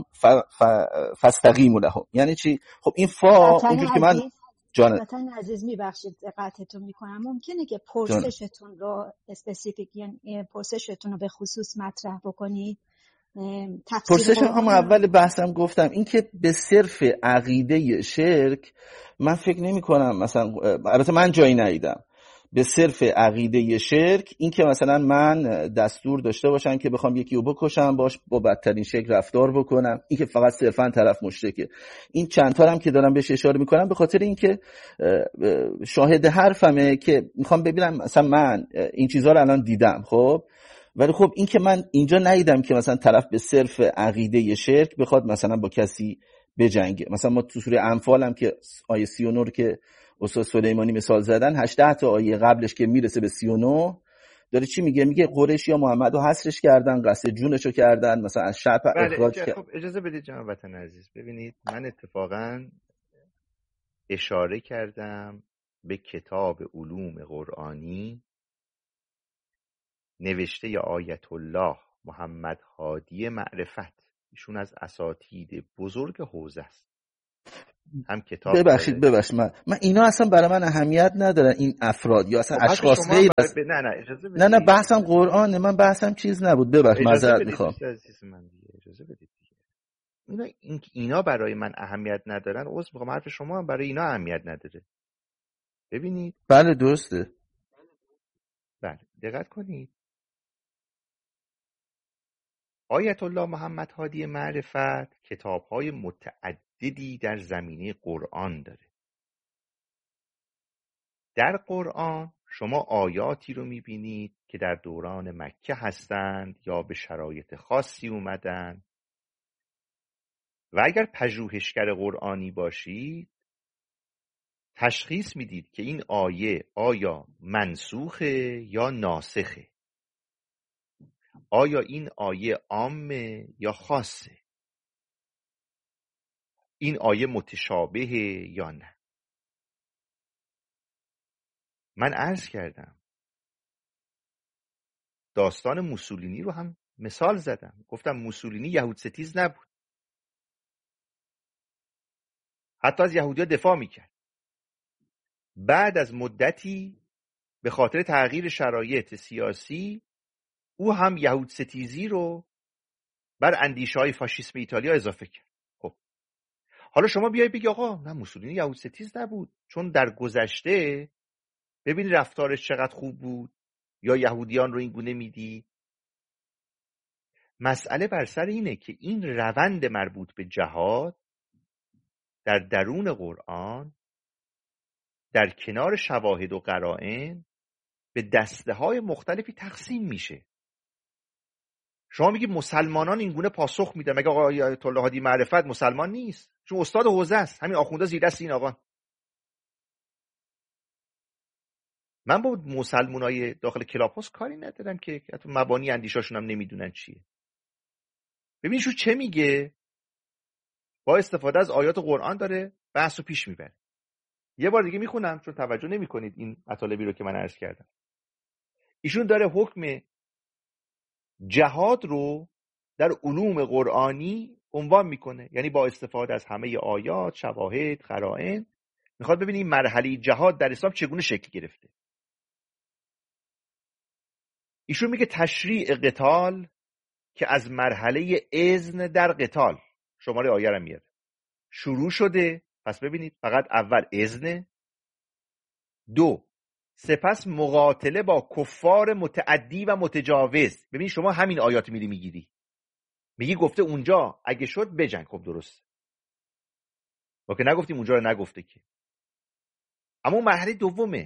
فاستقیموا لهم، یعنی چی؟ خب این فا اونجوری که من جان وطن عزیز میبخشید دقتتون میکنم، ممکنه که پرسشتون رو اسپسیفیک، یعنی پرسشتون رو به خصوص مطرح بکنید. پرسش هم اول بحثم گفتم این که به صرف عقیده شرک من فکر نمی کنم، مثلا البته من جایی ندیدم به صرف عقیده شرک این که مثلا من دستور داشته باشم که بخوام یکی رو بکشم، باش با بدترین شکل رفتار بکنم، این که فقط صرفا طرف مشرکه. این چند تا هم که دارم بهش اشاره میکنم به خاطر این که شاهد حرفمه که میخوام ببینم مثلا من این چیزها رو الان دیدم، خب ولی خب این که من اینجا ندیدم که مثلا طرف به صرف عقیده شرک بخواد مثلا با کسی بجنگه. مثلا ما تو سوره انفال هم که آیه سی و نه که استاد سلیمانی مثال زدن، هجده تا آیه قبلش که میرسه به سی و نه داره چی میگه؟ میگه قریش یا محمد رو حصرش کردن، قصد جونشو کردن، مثلا از شعب اخراج بله. کرد. خب اجازه بدید جناب وطن عزیز، ببینید من اتفاقا اشاره کردم به کتاب علوم قرآنی نوشته ی آیت الله محمد هادی معرفت. ایشون از اساتید بزرگ حوزه است، هم کتاب ببخشید داره. ببخشید من, من اینا اصلا برای من اهمیت ندارن، این افراد یا اصلا خب اشخاص شما غیر برای... از ب... نه نه اجازه بدید. نه نه بحثم قرآنه، من بحثم چیز نبود. ببخشید اجازه معذرت بدید میخوام. دوست عزیز من دیگه، اجازه بدید دیگه. اینا این اینا برای من اهمیت ندارن. عذر میخوام، حرف شما هم برای اینا اهمیت نداره. ببینید بله درسته. بله دقت کنید. آیت الله محمد هادی معرفت کتاب‌های متعددی در زمینه قرآن داره. در قرآن شما آیاتی رو می‌بینید که در دوران مکه هستند یا به شرایط خاصی اومدن و اگر پژوهشگر قرآنی باشید تشخیص میدید که این آیه آیا منسوخه یا ناسخه، آیا این آیه عامه یا خاصه، این آیه متشابهه یا نه. من عرض کردم داستان موسولینی رو هم مثال زدم، گفتم موسولینی یهود ستیز نبود، حتی از یهودی‌ها دفاع میکرد. بعد از مدتی به خاطر تغییر شرایط سیاسی او هم یهود ستیزی رو بر اندیشه‌های فاشیسم ایتالیا اضافه کرد. خب حالا شما بیای بگی آقا نه موسولینی یهود ستیز نبود چون در گذشته ببین رفتارش چقدر خوب بود یا یهودیان رو این گونه میدی. مسئله بر سر اینه که این روند مربوط به جهاد در درون قرآن در کنار شواهد و قرائن به دسته های مختلفی تقسیم میشه. شما میگی مسلمانان این گونه پاسخ میدن، مگه آقا آیت الله هادی معرفت مسلمان نیست؟ چون استاد حوزه است، همین آخونده زیر دست این آقا. من با مسلمانای داخل کلاپوس کاری ندارم که حتی مبانی اندیشاشون هم نمیدونن چیه. ببین شو چه میگه، با استفاده از آیات قرآن داره بحث رو پیش میبره. یه بار دیگه میخونم چون توجه نمیکنید این مطالبی رو که من عرض کردم. ایشون داره حکم جهاد رو در علوم قرآنی عنوان میکنه، یعنی با استفاده از همه آیات، شواهد، قرائن میخواد ببینه این مرحله جهاد در اسلام چگونه شکل گرفته. ایشون میگه تشریع قتال که از مرحله اذن در قتال، شماره آیه رو میاره، شروع شده. پس ببینید فقط اول اذن، دو سپس مقاتله با کفار متعدی و متجاوز. ببین شما همین آیات میری میگیری میگی گفته اونجا اگه شد بجنگ. خب درست، ما که نگفتیم اونجا رو نگفته که. اما مرحله دومه،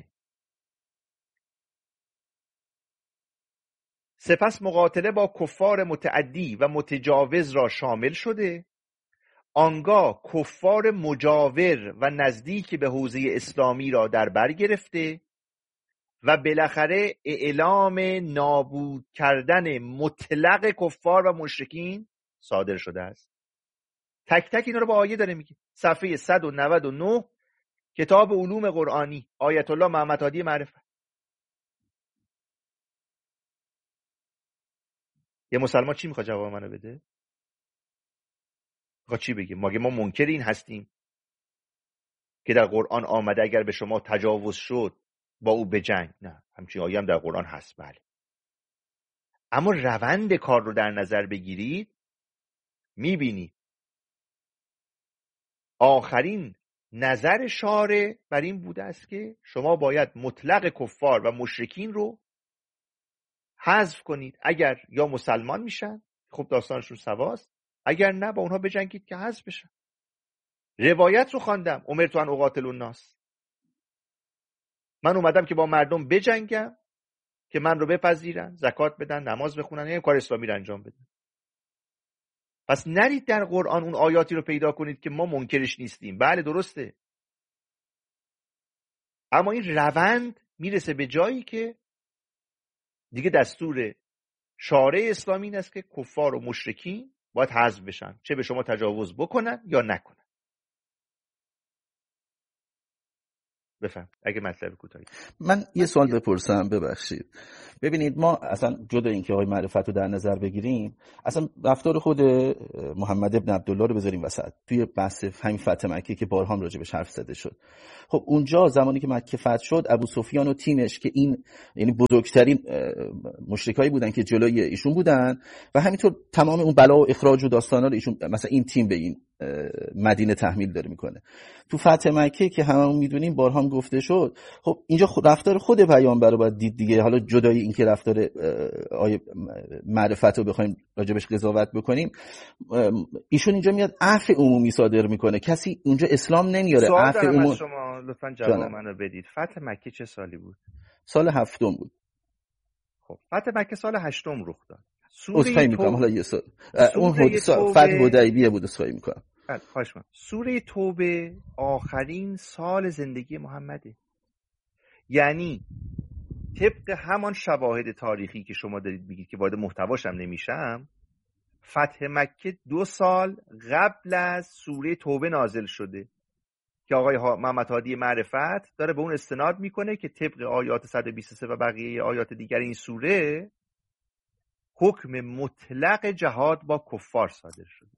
سپس مقاتله با کفار متعدی و متجاوز را شامل شده، آنگاه کفار مجاور و نزدیک به حوزه اسلامی را در بر گرفته و بالاخره اعلام نابود کردن مطلق کفار و مشرکین صادر شده است. تک تک اینا رو با آیه داره میگه. صفحه صد و نود و نه کتاب علوم قرآنی، آیت الله محمد هادی معرفت. یه مسلمان چی میخواد جواب منو بده؟ میخواد چی بگه؟ مگه ما منکر این هستیم که در قرآن آمده اگر به شما تجاوز شد با او بجنگ؟ نه، همچین آیه هم در قرآن هست. بله، اما روند کار رو در نظر بگیرید میبینید آخرین نظر شارع بر این بوده است که شما باید مطلق کفار و مشرکین رو حذف کنید. اگر یا مسلمان میشن خب داستانشون سواست، اگر نه با اونها بجنگید که حذف بشن. روایت رو خواندم، امرت ان اقاتل الناس، من اومدم که با مردم بجنگم که من رو بپذیرن، زکات بدن، نماز بخونن، یعنی کار اسلامی رو انجام بدن. پس نرید در قرآن اون آیاتی رو پیدا کنید که ما منکرش نیستیم. بله درسته، اما این روند میرسه به جایی که دیگه دستور شارع اسلامی این است که کفار و مشرکین باید حذف بشن، چه به شما تجاوز بکنن یا نکنن. بفهم اگه مطلب کوتاهی. من یه سوال بپرسم، ببخشید. ببینید ما اصلا جدا اینکه آقای معرفت رو در نظر بگیریم، اصلا رفتار خود محمد ابن عبدالله رو بذاریم وسط توی بحث همین فتح مکه که بارها هم راجع بهش حرف زده شد. خب اونجا زمانی که مکه فتح شد، ابو سفیان و تیمش که این یعنی بزرگترین مشرکایی بودن که جلوی ایشون بودن و همینطور تمام اون بلا و اخراج و داستانا رو ایشون مثلا این تیم به این مدینه تحمیل داره میکنه. تو فتح مکه که هممون میدونیم بارها هم گفته شد، خب اینجا رفتار خود پیامبر رو باید دید دیگه. حالا جدای اینکه رفتار آیه معرفت رو بخوایم راجبش قضاوت بکنیم، ایشون اینجا میاد عفو عمومی صادر میکنه، کسی اونجا اسلام نمیاره. عفو عمومی. شما لطفاً جواب منو بدید. فتح مکه چه سالی بود؟ سال هفتم بود. خب فتح مکه سال هشتم رخ داد. سوره میکنم حالا یه سال اون حدیث فتح حدیبیه بود. اسخای میکنم. خواهش می‌کنم. سوره توبه آخرین سال زندگی محمده، یعنی طبق همان شواهد تاریخی که شما دارید میگید که وارد محتواش هم نمیشم، فتح مکه دو سال قبل از سوره توبه نازل شده که آقای محمد هادی معرفت داره به اون استناد میکنه که طبق آیات صد و بیست و سه و بقیه آیات دیگر این سوره حکم مطلق جهاد با کفار صادر شده.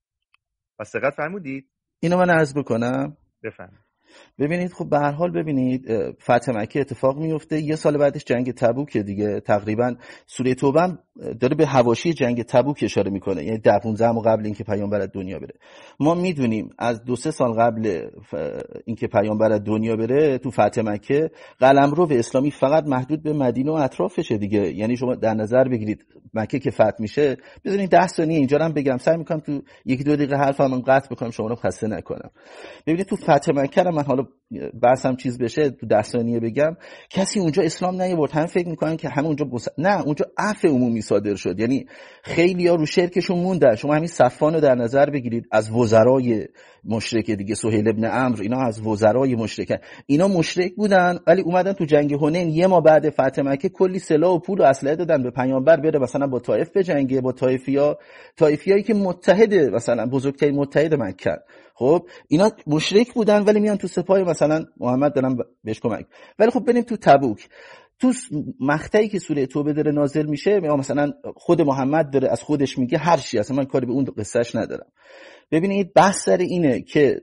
پس دقت فرمودید؟ اینو من عرض بکنم. بفرمایید. ببینید خب به هر حال ببینید فتح مکه اتفاق میفته، یه سال بعدش جنگ تبوک دیگه. تقریبا سوره توبه هم داره به حواشی جنگ تبوک اشاره میکنه، یعنی ده پانزده ماه قبل اینکه پیامبر از دنیا بره. ما میدونیم از دو سه سال قبل اینکه پیامبر از دنیا بره تو فتح مکه قلمرو اسلامی فقط محدود به مدینه و اطرافشه دیگه. یعنی شما در نظر بگیرید مکه که فتح میشه، بذارید ده ثانیه اینجا هم بگم، سعی میکنم تو یکی دو دقیقه حرفم قطع بکنم شما رو خسته نکنم. ببینید تو فتح مکه من حالا بحثم چیز بشه تو ده ثانیه بگم، کسی اونجا اسلام نیاورد. هم فکر میکنن که همه اونجا بس... نه، اونجا عفو عمومی صادر شد. یعنی خیلی‌ها رو شرکشون موندن. شما همین صفوان رو در نظر بگیرید، از وزرای مشرک دیگه، سهیل ابن عمرو، اینا از وزرای مشرکن، اینا مشرک بودن ولی اومدن تو جنگ حنین یه ماه بعد فتح مکه کلی سلاح و پول و اسلحه دادن به پیامبر بره مثلا با طائف بجنگه، با طائفیا، طائفیایی که متحد مثلا بزرگترین متحد مکه. خب اینا مشرک بودن ولی میان تو سپاه مثلا محمد دارن بهش کمک. ولی خب بریم تو تبوک، تو مقطعی که سوره توبه داره نازل میشه، مثلا خود محمد داره از خودش میگه هر چی، اصلا من کاری به اون قصهش ندارم. ببینید بحث سر اینه که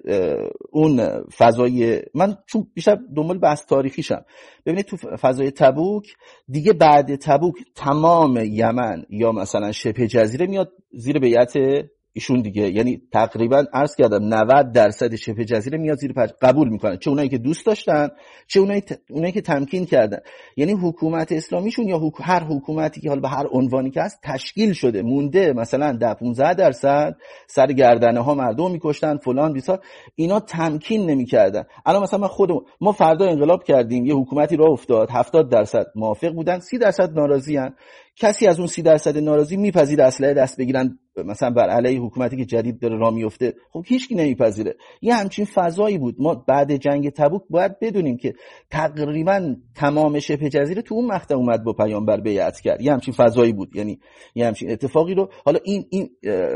اون فضای، من چون بیشتر دنبال بحث تاریخیشم، ببینید تو فضای تبوک دیگه، بعد تبوک تمام یمن یا مثلا شبه جزیره میاد زیر بیعت ایشون دیگه. یعنی تقریبا عرض کردم نود درصد شبه جزیره میاد زیر پرچم، قبول میکنن، چه اونایی که دوست داشتن چه اونایی ت... اونایی که تمکین کردن. یعنی حکومت اسلامیشون یا حک... هر حکومتی که حالا به هر عنوانی که هست تشکیل شده، مونده مثلا ده پانزده درصد سر گردنه ها مردم میکشتن فلان بیسار، اینا تمکین نمیکردن. الان مثلا من خودم ما فردا انقلاب کردیم، یه حکومتی راه افتاد، هفتاد درصد موافق بودن، سی درصد ناراضیان. کسی از اون سی درصد ناراضی میپذیره اسلحه دست بگیرن مثلا بر علیه حکومتی که جدید داره راه میفته؟ خب هیچکی نمیپذیره. یه همچین فضایی بود. ما بعد جنگ تبوک باید بدونیم که تقریبا تمام شبه جزیره تو اون مقطع اومد با پیامبر بیعت کرد. یه همچین فضایی بود، یعنی یه همچین اتفاقی رو حالا این این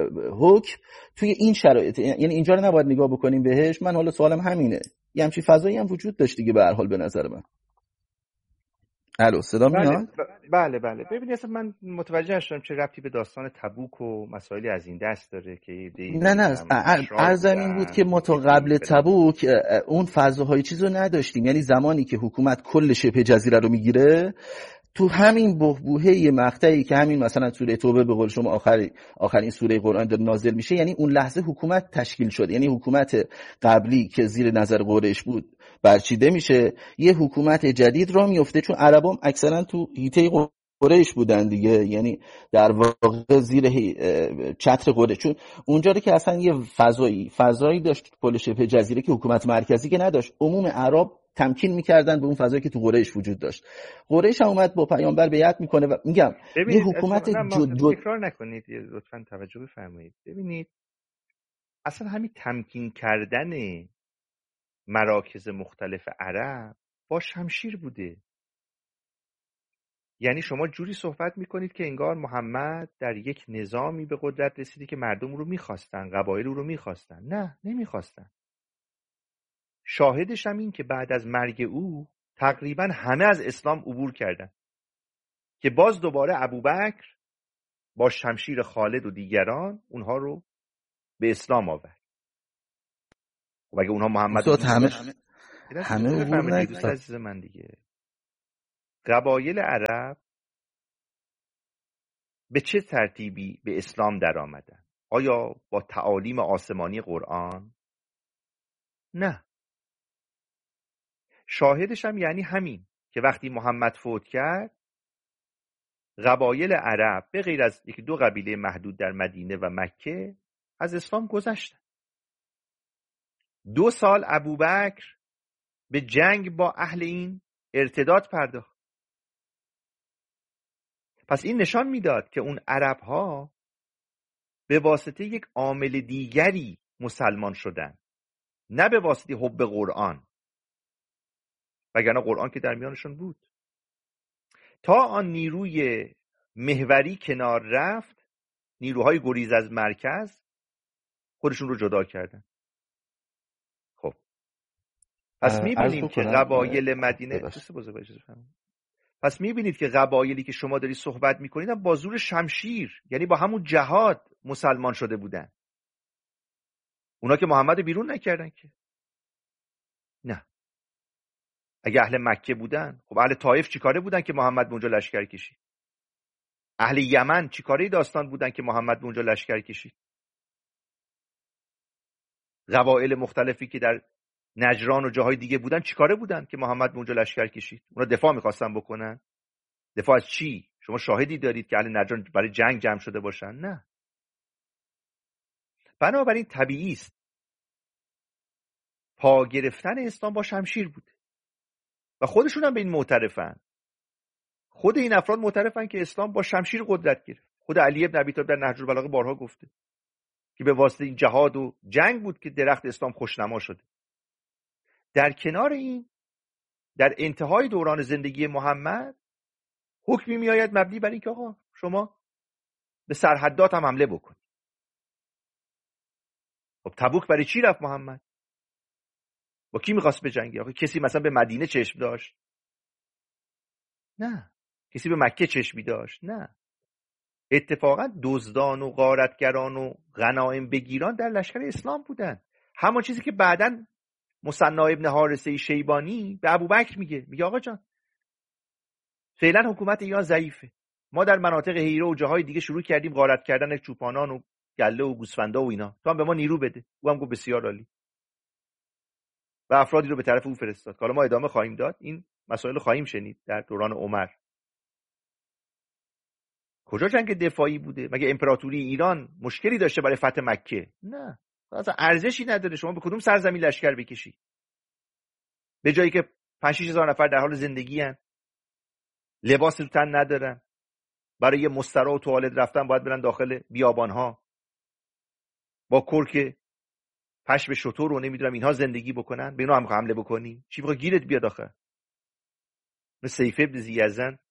حکم توی این شرایط، یعنی اینجا رو نباید نگاه بکنیم بهش. من حالا سوالم همینه، یه همچین فضایی هم وجود داشت دیگه به هر حال به نظر من. الو صدا میاد؟ بله بله بله. ببینید اصلا من متوجه نشدم چه ربطی به داستان تبوک و مسائلی از این دست داره که نه نه ارزم این بود که ما تا قبل تبوک اون فضاهای چیز رو نداشتیم. یعنی زمانی که حکومت کل شبه جزیره رو میگیره، تو همین بحبوحه مقطعی که همین مثلا سوره توبه به قول شما آخری آخرین سوره قرآن داره نازل میشه، یعنی اون لحظه حکومت تشکیل شد. یعنی حکومت قبلی که زیر نظر قریش بود برچیده میشه، یه حکومت جدید را میفته، چون عربام اکثرا تو حیطه قریش بودن دیگه، یعنی در واقع زیر چتر قریش، چون اونجا که اصلا یه فضایی فضایی داشت کل شبه جزیره که حکومت مرکزی که نداشت، عموم عرب تمکین میکردن به اون فضایی که تو قریش وجود داشت. قریش هم اومد با پیامبر بیعت میکنه و میگم یه حکومت جد جد تکرار نکنید، لطفاً توجه بفرمایید. ببینید اصلا همین تمکین کردن مراکز مختلف عرب با شمشیر بوده. یعنی شما جوری صحبت میکنید که انگار محمد در یک نظامی به قدرت رسیده که مردم رو میخواستن، قبایل رو میخواستن. نه، نمیخواستن. شاهدش هم این که بعد از مرگ او تقریبا همه از اسلام عبور کردن که باز دوباره ابوبکر با شمشیر خالد و دیگران اونها رو به اسلام آورد. و اگه اونها محمد استاد همه همه عبور دوست عزیز من دیگه، قبایل عرب به چه ترتیبی به اسلام در آمدن؟ آیا با تعالیم آسمانی قرآن؟ نه. شاهدش هم یعنی همین که وقتی محمد فوت کرد قبایل عرب به غیر از یکی دو قبیله محدود در مدینه و مکه از اسلام گذشتن. دو سال ابوبکر به جنگ با اهل این ارتداد پرداخت. پس این نشان میداد که اون عرب ها به واسطه یک عامل دیگری مسلمان شدن، نه به واسطه حب قرآن، وگرنه قرآن که در میانشون بود. تا آن نیروی محوری کنار رفت، نیروهای گریز از مرکز خودشون رو جدا کردن. خب پس میبینیم که قبایل مدینه پس میبینید که قبایلی که شما داری صحبت میکنید با زور شمشیر، یعنی با همون جهاد مسلمان شده بودن. اونا که محمد بیرون نکردن که. نه. اگه اهل مکه بودن، خب اهل طائف چیکاره بودن که محمد به اونجا لشکر کشید؟ اهل یمن چیکاره داستان بودن که محمد به اونجا لشکر کشید؟ قبایل مختلفی که در نجران و جاهای دیگه بودن چیکاره بودن که محمد به اونجا لشکر کشید؟ اونا دفاع میخواستن بکنن. دفاع از چی؟ شما شاهدی دارید که اهل نجران برای جنگ جمع شده باشن؟ نه. بنابراین طبیعی است پا گرفتن اسلام با شمشیر بوده و خودشون هم به این معترفن. خود این افراد معترفن که اسلام با شمشیر قدرت گرفت. خود علی ابن ابی طالب در نهج البلاغه بارها گفته که به واسطه این جهاد و جنگ بود که درخت اسلام خوشنما شده. در کنار این، در انتهای دوران زندگی محمد حکمی می آید مبنی بر این که آقا شما به سرحدات هم حمله بکنید. خب تبوک برای چی رفت محمد؟ با کی می‌خواست بجنگه؟ آقا کسی مثلا به مدینه چشم داشت؟ نه. کسی به مکه چشمی داشت؟ نه. اتفاقا دزدان و غارتگران و غنایم بگیران در لشکر اسلام بودن. همون چیزی که بعداً مثنی ابن حارثه شیبانی به ابوبکر میگه، میگه آقا جان فعلا حکومت ایران ضعیفه، ما در مناطق حیره و جاهای دیگه شروع کردیم غارت کردن چوپانان و گله و گوسفندا و اینا، تو هم به ما نیرو بده. او هم گفت بسیار عالی و افرادی رو به طرف او فرستاد. حالا ما ادامه خواهیم داد، این مسائل خواهیم شنید در دوران عمر. کجا جنگ دفاعی بوده؟ مگه امپراتوری ایران مشکلی داشته برای فتح مکه؟ نه. اصلا ارزشی نداره شما به کدوم سرزمین لشکر بکشی به جایی که پنج شش هزار نفر در حال زندگی هن، لباس رو تن ندارن، برای مستراح و توالت رفتن باید برن داخل بیابان ها با کرک پشم شتر رو نمیدونم اینها زندگی بکنن. به اینا هم حمله بکنی؟ چی بخواد گیرت بیاد آخه؟ سیف ابن ذی‌یزن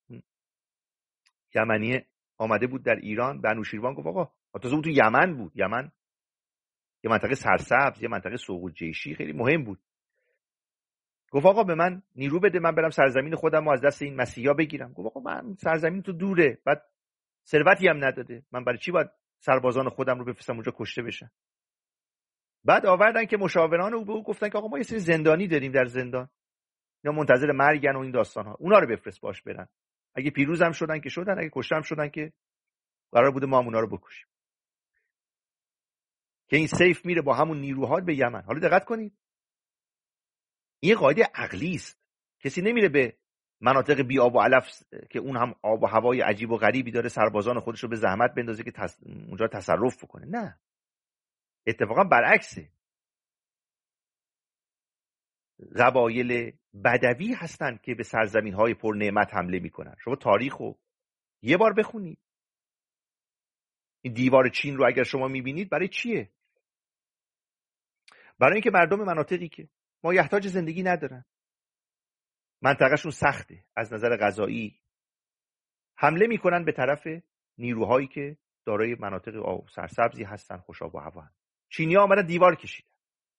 یمنی آمده بود در ایران، به انوشیروان گفت آقا، تازه اون تو یمن بود، یمن یه منطقه سرسبز، یه منطقه سوق الجیشی خیلی مهم بود. گفت آقا به من نیرو بده، من برم سرزمین خودم رو از دست این مسیحا بگیرم. گفت آقا من سرزمین تو دوره، بعد ثروتی هم نداده، من برای چی باید سربازان خودم رو بفرستم اونجا کشته بشن؟ بعد آوردن که مشاوران او به او گفتن که آقا ما یه سری زندانی داریم در زندان، اینا منتظر مرگن و این داستان ها، اونا رو بفرست باش برن، اگه پیروز هم شدن که شدن، اگه کشته هم شدن که قرار بوده ما هم اونا رو بکشیم. که این سیف میره با همون نیروها به یمن. حالا دقت کنید، این قاعده عقلی است. کسی نمیره به مناطق بی آب و علف که اون هم آب و هوای عجیب و غریبی داره سربازان خودش رو به زحمت بندازه که تص... اونجا تصرف بکنه. نه، اتفاقا برعکسه. قبایل بدوی هستن که به سرزمین‌های پر نعمت حمله میکنن. شما تاریخو یه بار بخونید. این دیوار چین رو اگر شما میبینید برای چیه؟ برای اینکه مردم مناطقی که ما یحتاج زندگی ندارن، منطقهشون سخته از نظر غذایی، حمله میکنن به طرف نیروهایی که دارای مناطق آب سرسبزی هستن، خوش آب و هوا. چینی‌ها آمدن دیوار کشیدن،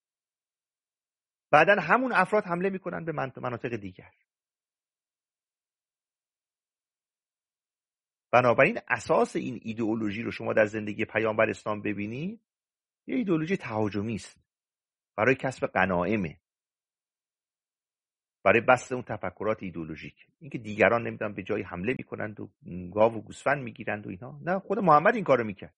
بعدن همون افراد حمله میکنن به مناطق دیگر. بنابراین اساس این ایدئولوژی رو شما در زندگی پیامبر اسلام ببینید، یه ایدئولوژی تهاجمی است برای کسب غنائمه، برای بسط اون تفکرات ایدئولوژیک. اینکه دیگران نمیدونن به جای حمله میکنند و گاو و گوسفند میگیرند و اینا، نه، خود محمد این کارو میکرد.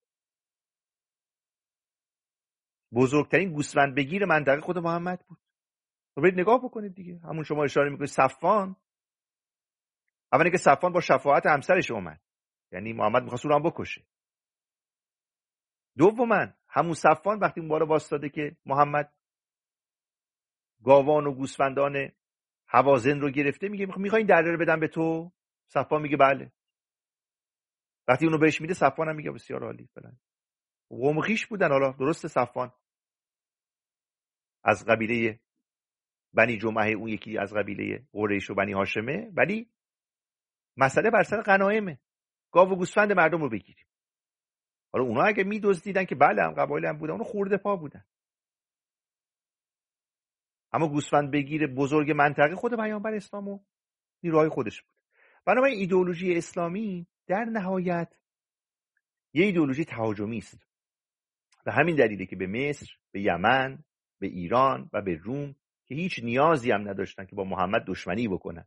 بزرگترین گوسفند بگیر منطقه خود محمد بود. برید نگاه بکنید دیگه. همون شما اشاره میکنید صفوان، اولی که صفوان با شفاعت همسرش اومد، یعنی محمد میخواست اون رو بکشه. دوما همون صفوان وقتی اون بالا واسطاده که محمد گاوان و گوسفندان هوازن رو گرفته، میگه میخوای این دره رو بدم به تو؟ صفوان میگه بله. وقتی اونو بهش میده، صفوان هم میگه بسیار عالی فلان. قوم خویش بودن. حالا درسته صفوان از قبیله بنی جمعه، اون یکی از قبیله قریش و بنی هاشمه، ولی مسئله بر سر غنایمه، گاو و گوسفند مردم رو بگیریم. حالا اونا اگه میدزدیدن که بله، هم قبایل هم بودن، اونو خورده پا بودن. اما گوسفند بگیر بزرگ منطقه خود پیامبر اسلام و نیروهای خودش بود. بنابراین ایدئولوژی اسلامی در نهایت یه ایدئولوژی تهاجمی است. به همین دلیله که به مصر، به یمن، به ایران و به روم که هیچ نیازی هم نداشتن که با محمد دشمنی بکنن،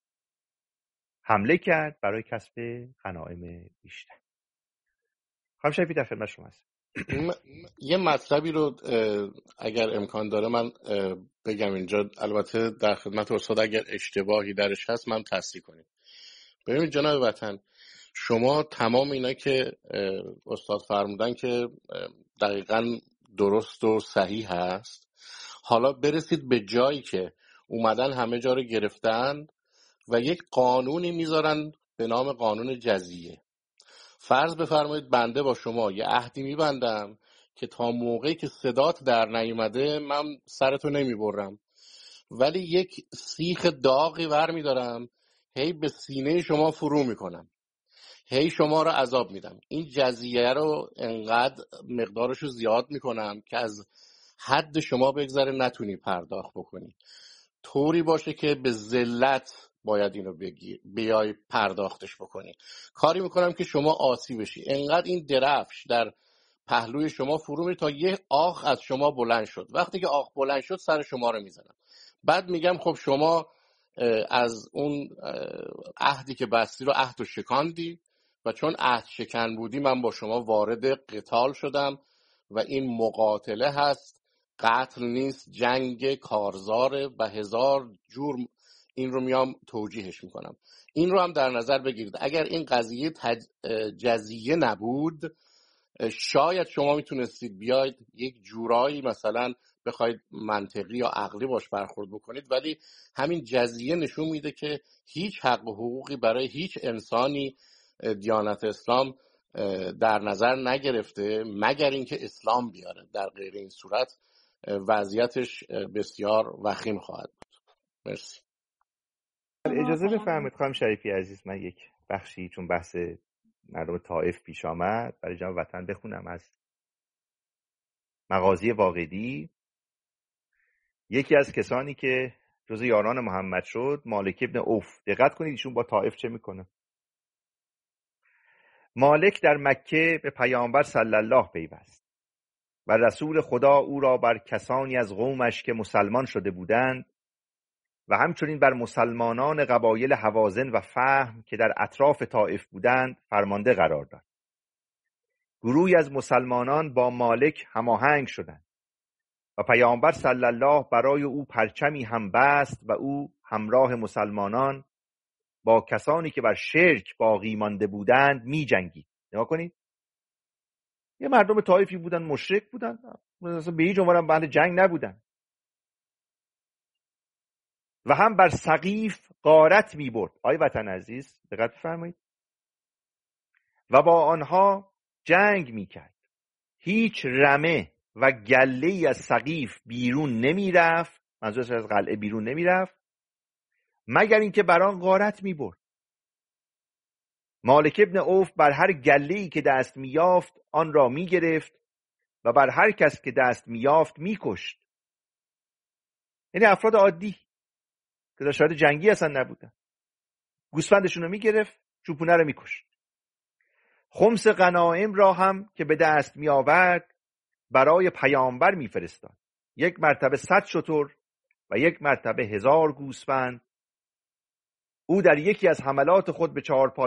حمله کرد برای کسب غنایم بیشتر. خانم شریفی در خدمت شما هست. یه مطلبی رو اگر امکان داره من بگم اینجا، البته در خدمت استاد اگر اشتباهی درش هست من تصحیح کنید. ببینید جناب وطن، شما تمام اینا که استاد فرمودن که دقیقاً درست و صحیح هست، حالا برسید به جایی که اومدن همه جا رو گرفتن و یک قانونی میذارن به نام قانون جزیه. فرض بفرمایید بنده با شما یه عهدی میبندم که تا موقعی که صدات در نیومده من سرتو نمیبرم، ولی یک سیخ داغی ور میدارم، هی به سینه شما فرو میکنم، هی شما رو عذاب میدم. این جزیه رو انقدر مقدارشو زیاد میکنم که از حد شما بگذره نتونی پرداخت بکنی، طوری باشه که به ذلت باید اینو بگی بیای پرداختش بکنی. کاری میکنم که شما آسی بشی. انقدر این درفش در پهلوی شما فرو میره تا یه آخ از شما بلند شد. وقتی که آخ بلند شد سر شما رو میزنم. بعد میگم خب شما از اون عهدی که بستی رو عهد و شکاندی و چون عهد شکن بودی من با شما وارد قتال شدم و این مقاتله هست، قتل نیست، جنگ کارزاره و هزار جور این رو میام توجیهش میکنم. این رو هم در نظر بگیرید. اگر این قضیه تج... جزیه نبود، شاید شما میتونستید بیاید یک جورایی مثلا بخواید منطقی یا عقلی باش برخورد بکنید، ولی همین جزیه نشون میده که هیچ حق و حقوقی برای هیچ انسانی دیانت اسلام در نظر نگرفته مگر اینکه اسلام بیاره. در غیر این صورت وضعیتش بسیار وخیم خواهد بود. مرسی. اجازه بفرمایید خانم شریفی عزیز، من یک بخشی چون بحث مردم طائف پیش آمد برای جناب وطن بخونم از مغازی واقدی. یکی از کسانی که جزو یاران محمد شد مالک ابن عوف. دقت کنید ایشون با طائف چه میکنه. مالک در مکه به پیامبر صلی الله پیوست و رسول خدا او را بر کسانی از قومش که مسلمان شده بودند و همچنین بر مسلمانان قبایل هوازن و فهم که در اطراف طائف بودند فرمانده قرار داد. گروهی از مسلمانان با مالک هماهنگ شدند و پیامبر صلی الله برای او پرچمی هم بست و او همراه مسلمانان با کسانی که بر شرک باقی مانده بودند می جنگید. نگاه کنید، یه مردم طائفی بودن، مشرک بودن، مثلا به هیچ عنوان بند جنگ نبودن، و هم بر سقیف غارت می برد. آی وطن عزیز دقت بفرمایید، و با آنها جنگ می کرد. هیچ رمه و گله از سقیف بیرون نمی رفت، منظورش از قلعه بیرون نمی رفت مگر اینکه بر آن غارت می‌برد. مالک ابن عوف بر هر گله‌ای که دست می‌یافت آن را می‌گرفت و بر هر کس که دست می‌یافت می‌کشت. یعنی افراد عادی که در شرایط جنگی اصلا نبودن، گوسفندشون رو می‌گرفت، چوپونه رو می‌کشت. خمس غنایم را هم که به دست می‌آورد برای پیامبر می‌فرستاد. یک مرتبه صد شتر و یک مرتبه هزار گوسفند. او در یکی از حملات خود به چهار